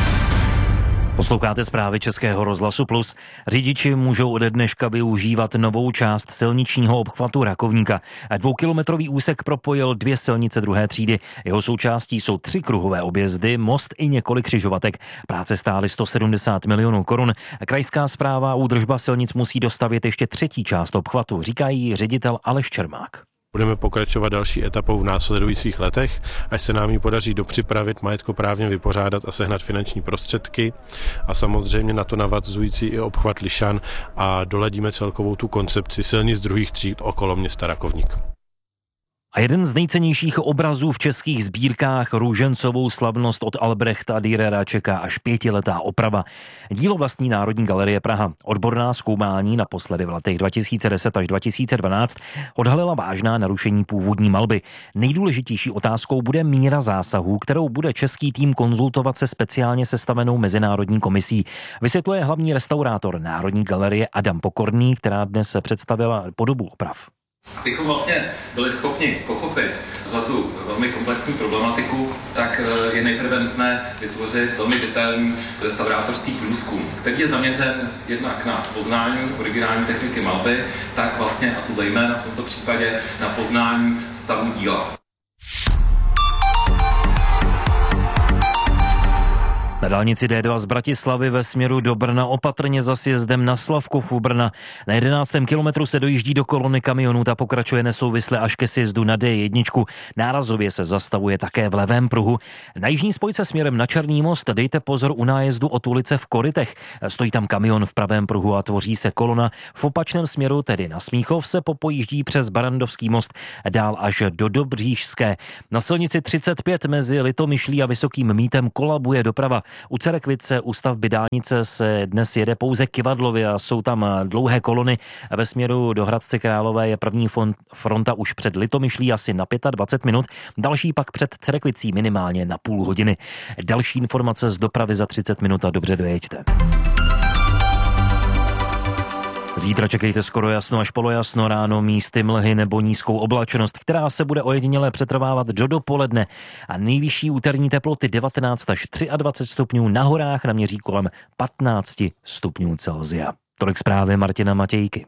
Posloucháte zprávy Českého rozhlasu Plus. Řidiči můžou ode dneška využívat novou část silničního obchvatu Rakovníka. 2kilometrový úsek propojil 2 silnice 2. třídy. Jeho součástí jsou 3 kruhové objezdy, most i několik křižovatek. Práce stály 170 milionů korun. Krajská správa a údržba silnic musí dostavět ještě 3. část obchvatu, říká jí ředitel Aleš Čermák.
Budeme pokračovat další etapou v následujících letech, až se nám ji podaří dopřipravit, majetkoprávně vypořádat a sehnat finanční prostředky a samozřejmě na to navazující i obchvat Lišan a doladíme celkovou tu koncepci silnic 2. tříd okolo města Rakovník.
A jeden z nejcennějších obrazů v českých sbírkách, Růžencovou slavnost od Albrechta Dürera, čeká až 5letá oprava. Dílo vlastní Národní galerie Praha. Odborná zkoumání naposledy v letech 2010 až 2012 odhalila vážná narušení původní malby. Nejdůležitější otázkou bude míra zásahů, kterou bude český tým konzultovat se speciálně sestavenou mezinárodní komisí. Vysvětluje hlavní restaurátor Národní galerie Adam Pokorný, která dnes představila podobu oprav.
Abychom vlastně byli schopni pochopit tu velmi komplexní problematiku, tak je nejprve nutné vytvořit velmi detailní restaurátorský průzkum, který je zaměřen jednak na poznání originální techniky malby, tak vlastně, a to zejména v tomto případě, na poznání stavu díla.
Na dálnici D2 z Bratislavy ve směru do Brna opatrně za sjezdem na Slavkov u Brna. Na 11. kilometru se dojíždí do kolony kamionů, ta pokračuje nesouvisle až ke sjezdu na D1. Nárazově se zastavuje také v levém pruhu. Na jižní spojce směrem na Černý most dejte pozor u nájezdu od ulice v Korytech. Stojí tam kamion v pravém pruhu a tvoří se kolona. V opačném směru, tedy na Smíchov, se popojíždí přes Barandovský most dál až do Dobřížské. Na silnici 35 mezi Litomyšlí a Vysokým Mítem kolabuje doprava. U Cerekvice u stavby dálnice se dnes jede pouze kyvadlově a jsou tam dlouhé kolony. Ve směru do Hradce Králové je první fronta už před Litomyšlí asi na 25 minut, další pak před Cerekvicí minimálně na půl hodiny. Další informace z dopravy za 30 minut a dobře dojeďte. Zítra čekejte skoro jasno až polojasno, ráno místy mlhy nebo nízkou oblačnost, která se bude ojediněle přetrvávat do dopoledne a nejvyšší úterní teploty 19 až 23 stupňů, na horách naměří kolem 15 stupňů Celsia. Tolik zprávy Martina Matějky.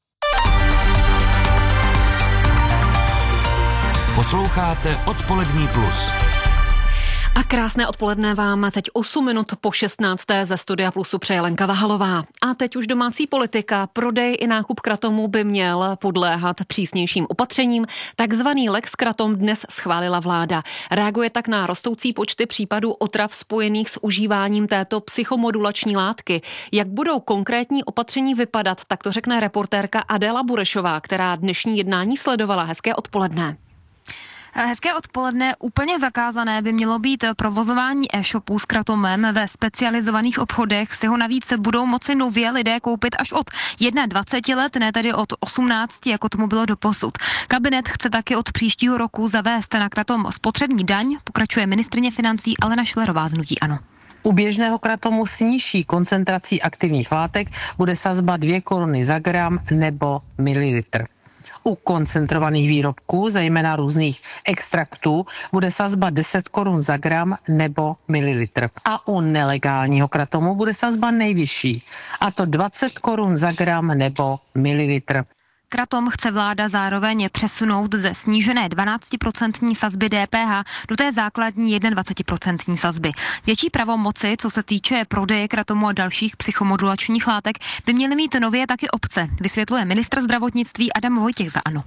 Posloucháte Odpolední plus.
A krásné odpoledne vám teď 8 minut po 16. ze Studia Plusu přeje Lenka Vahalová. A teď už domácí politika. Prodej i nákup kratomu by měl podléhat přísnějším opatřením. Takzvaný Lex Kratom dnes schválila vláda. Reaguje tak na rostoucí počty případů otrav spojených s užíváním této psychomodulační látky. Jak budou konkrétní opatření vypadat, tak to řekne reportérka Adéla Burešová, která dnešní jednání sledovala. Hezké odpoledne.
Hezké odpoledne. Úplně zakázané by mělo být provozování e-shopů s kratomem ve specializovaných obchodech. Si ho navíc budou moci nově lidé koupit až od 21 let, ne tedy od 18, jako tomu bylo doposud. Kabinet chce taky od příštího roku zavést na kratom spotřební daň, pokračuje ministryně financí Alena Schillerová z hnutí ANO.
U běžného kratomu s nižší koncentrací aktivních látek bude sazba 2 koruny za gram nebo mililitr. U koncentrovaných výrobků, zejména různých extraktů, bude sazba 10 korun za gram nebo mililitr. A u nelegálního kratomu bude sazba nejvyšší, a to 20 korun za gram nebo mililitr.
Kratom chce vláda zároveň přesunout ze snížené 12% sazby DPH do té základní 21% sazby. Větší pravomoci, co se týče prodeje kratomu a dalších psychomodulačních látek, by měly mít nově taky obce, vysvětluje ministr zdravotnictví Adam Vojtěch za ANO.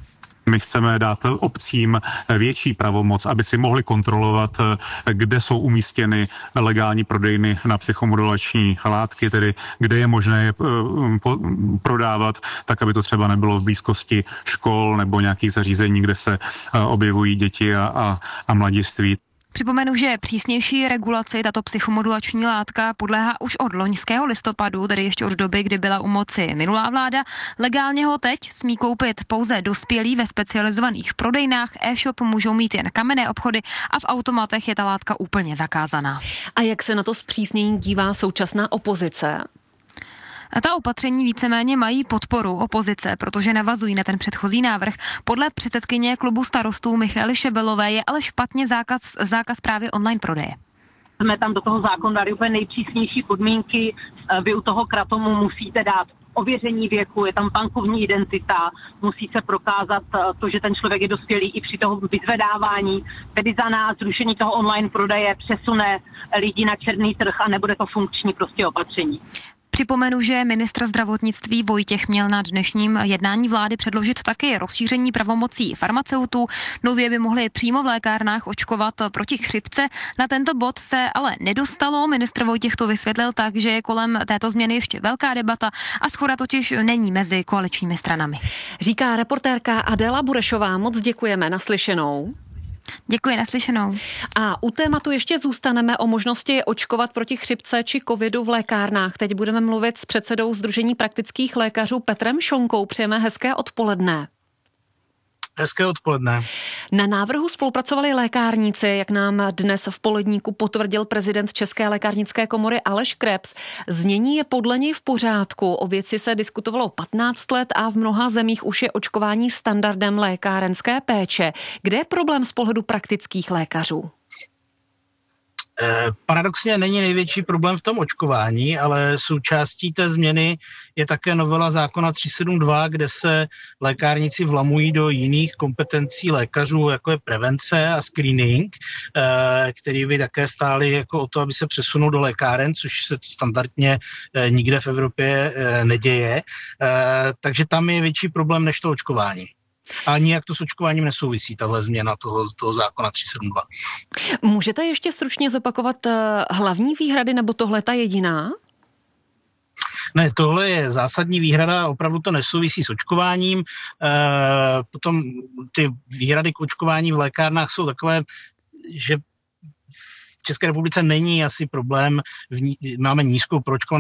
My chceme dát obcím větší pravomoc, aby si mohli kontrolovat, kde jsou umístěny legální prodejny na psychomodulační látky, tedy kde je možné je prodávat, tak aby to třeba nebylo v blízkosti škol nebo nějakých zařízení, kde se objevují děti a mladiství.
Připomenu, že přísnější regulaci tato psychomodulační látka podléhá už od loňského listopadu, tedy ještě od doby, kdy byla u moci minulá vláda. Legálně ho teď smí koupit pouze dospělí ve specializovaných prodejnách, e-shop můžou mít jen kamenné obchody a v automatech je ta látka úplně zakázaná.
A jak se na to zpřísnění dívá současná opozice?
A ta opatření víceméně mají podporu opozice, protože navazují na ten předchozí návrh. Podle předsedkyně klubu Starostů Michaely Šebelové je ale špatně zákaz právě online prodeje.
Jsme tam do toho zákona dali úplně nejpřísnější podmínky. Vy u toho kratomu musíte dát ověření věku, je tam bankovní identita, musí se prokázat to, že ten člověk je dospělý i při toho vyzvedávání. Tedy za nás zrušení toho online prodeje přesune lidi na černý trh a nebude to funkční prostě opatření.
Připomenu, že ministr zdravotnictví Vojtěch měl na dnešním jednání vlády předložit taky rozšíření pravomocí farmaceutů. Nově by mohli přímo v lékárnách očkovat proti chřipce. Na tento bod se ale nedostalo. Ministr Vojtěch to vysvětlil tak, že je kolem této změny ještě velká debata a shoda totiž není mezi koaličními stranami.
Říká reportérka Adéla Burešová. Moc děkujeme, naslyšenou.
Děkuji, naslyšenou.
A u tématu ještě zůstaneme o možnosti očkovat proti chřipce či covidu v lékárnách. Teď budeme mluvit s předsedou Sdružení praktických lékařů Petrem Šonkou. Přejeme hezké odpoledne.
Hezké odpoledne.
Na návrhu spolupracovali lékárníci, jak nám dnes v Poledníku potvrdil prezident České lékárnické komory Aleš Krebs. Znění je podle něj v pořádku. O věci se diskutovalo 15 let a v mnoha zemích už je očkování standardem lékárenské péče. Kde je problém z pohledu praktických lékařů?
Paradoxně není největší problém v tom očkování, ale součástí té změny je také novela zákona 372, kde se lékárníci vlamují do jiných kompetencí lékařů, jako je prevence a screening, který by také stály jako o to, aby se přesunul do lékáren, což se standardně nikde v Evropě neděje. Takže tam je větší problém než to očkování. A nijak to s očkováním nesouvisí, tahle změna toho zákona 372.
Můžete ještě stručně zopakovat hlavní výhrady, nebo tohle ta jediná?
Ne, tohle je zásadní výhrada, opravdu to nesouvisí s očkováním. Potom ty výhrady k očkování v lékárnách jsou takové, že v České republice není asi problém, máme nízkou proočkovanost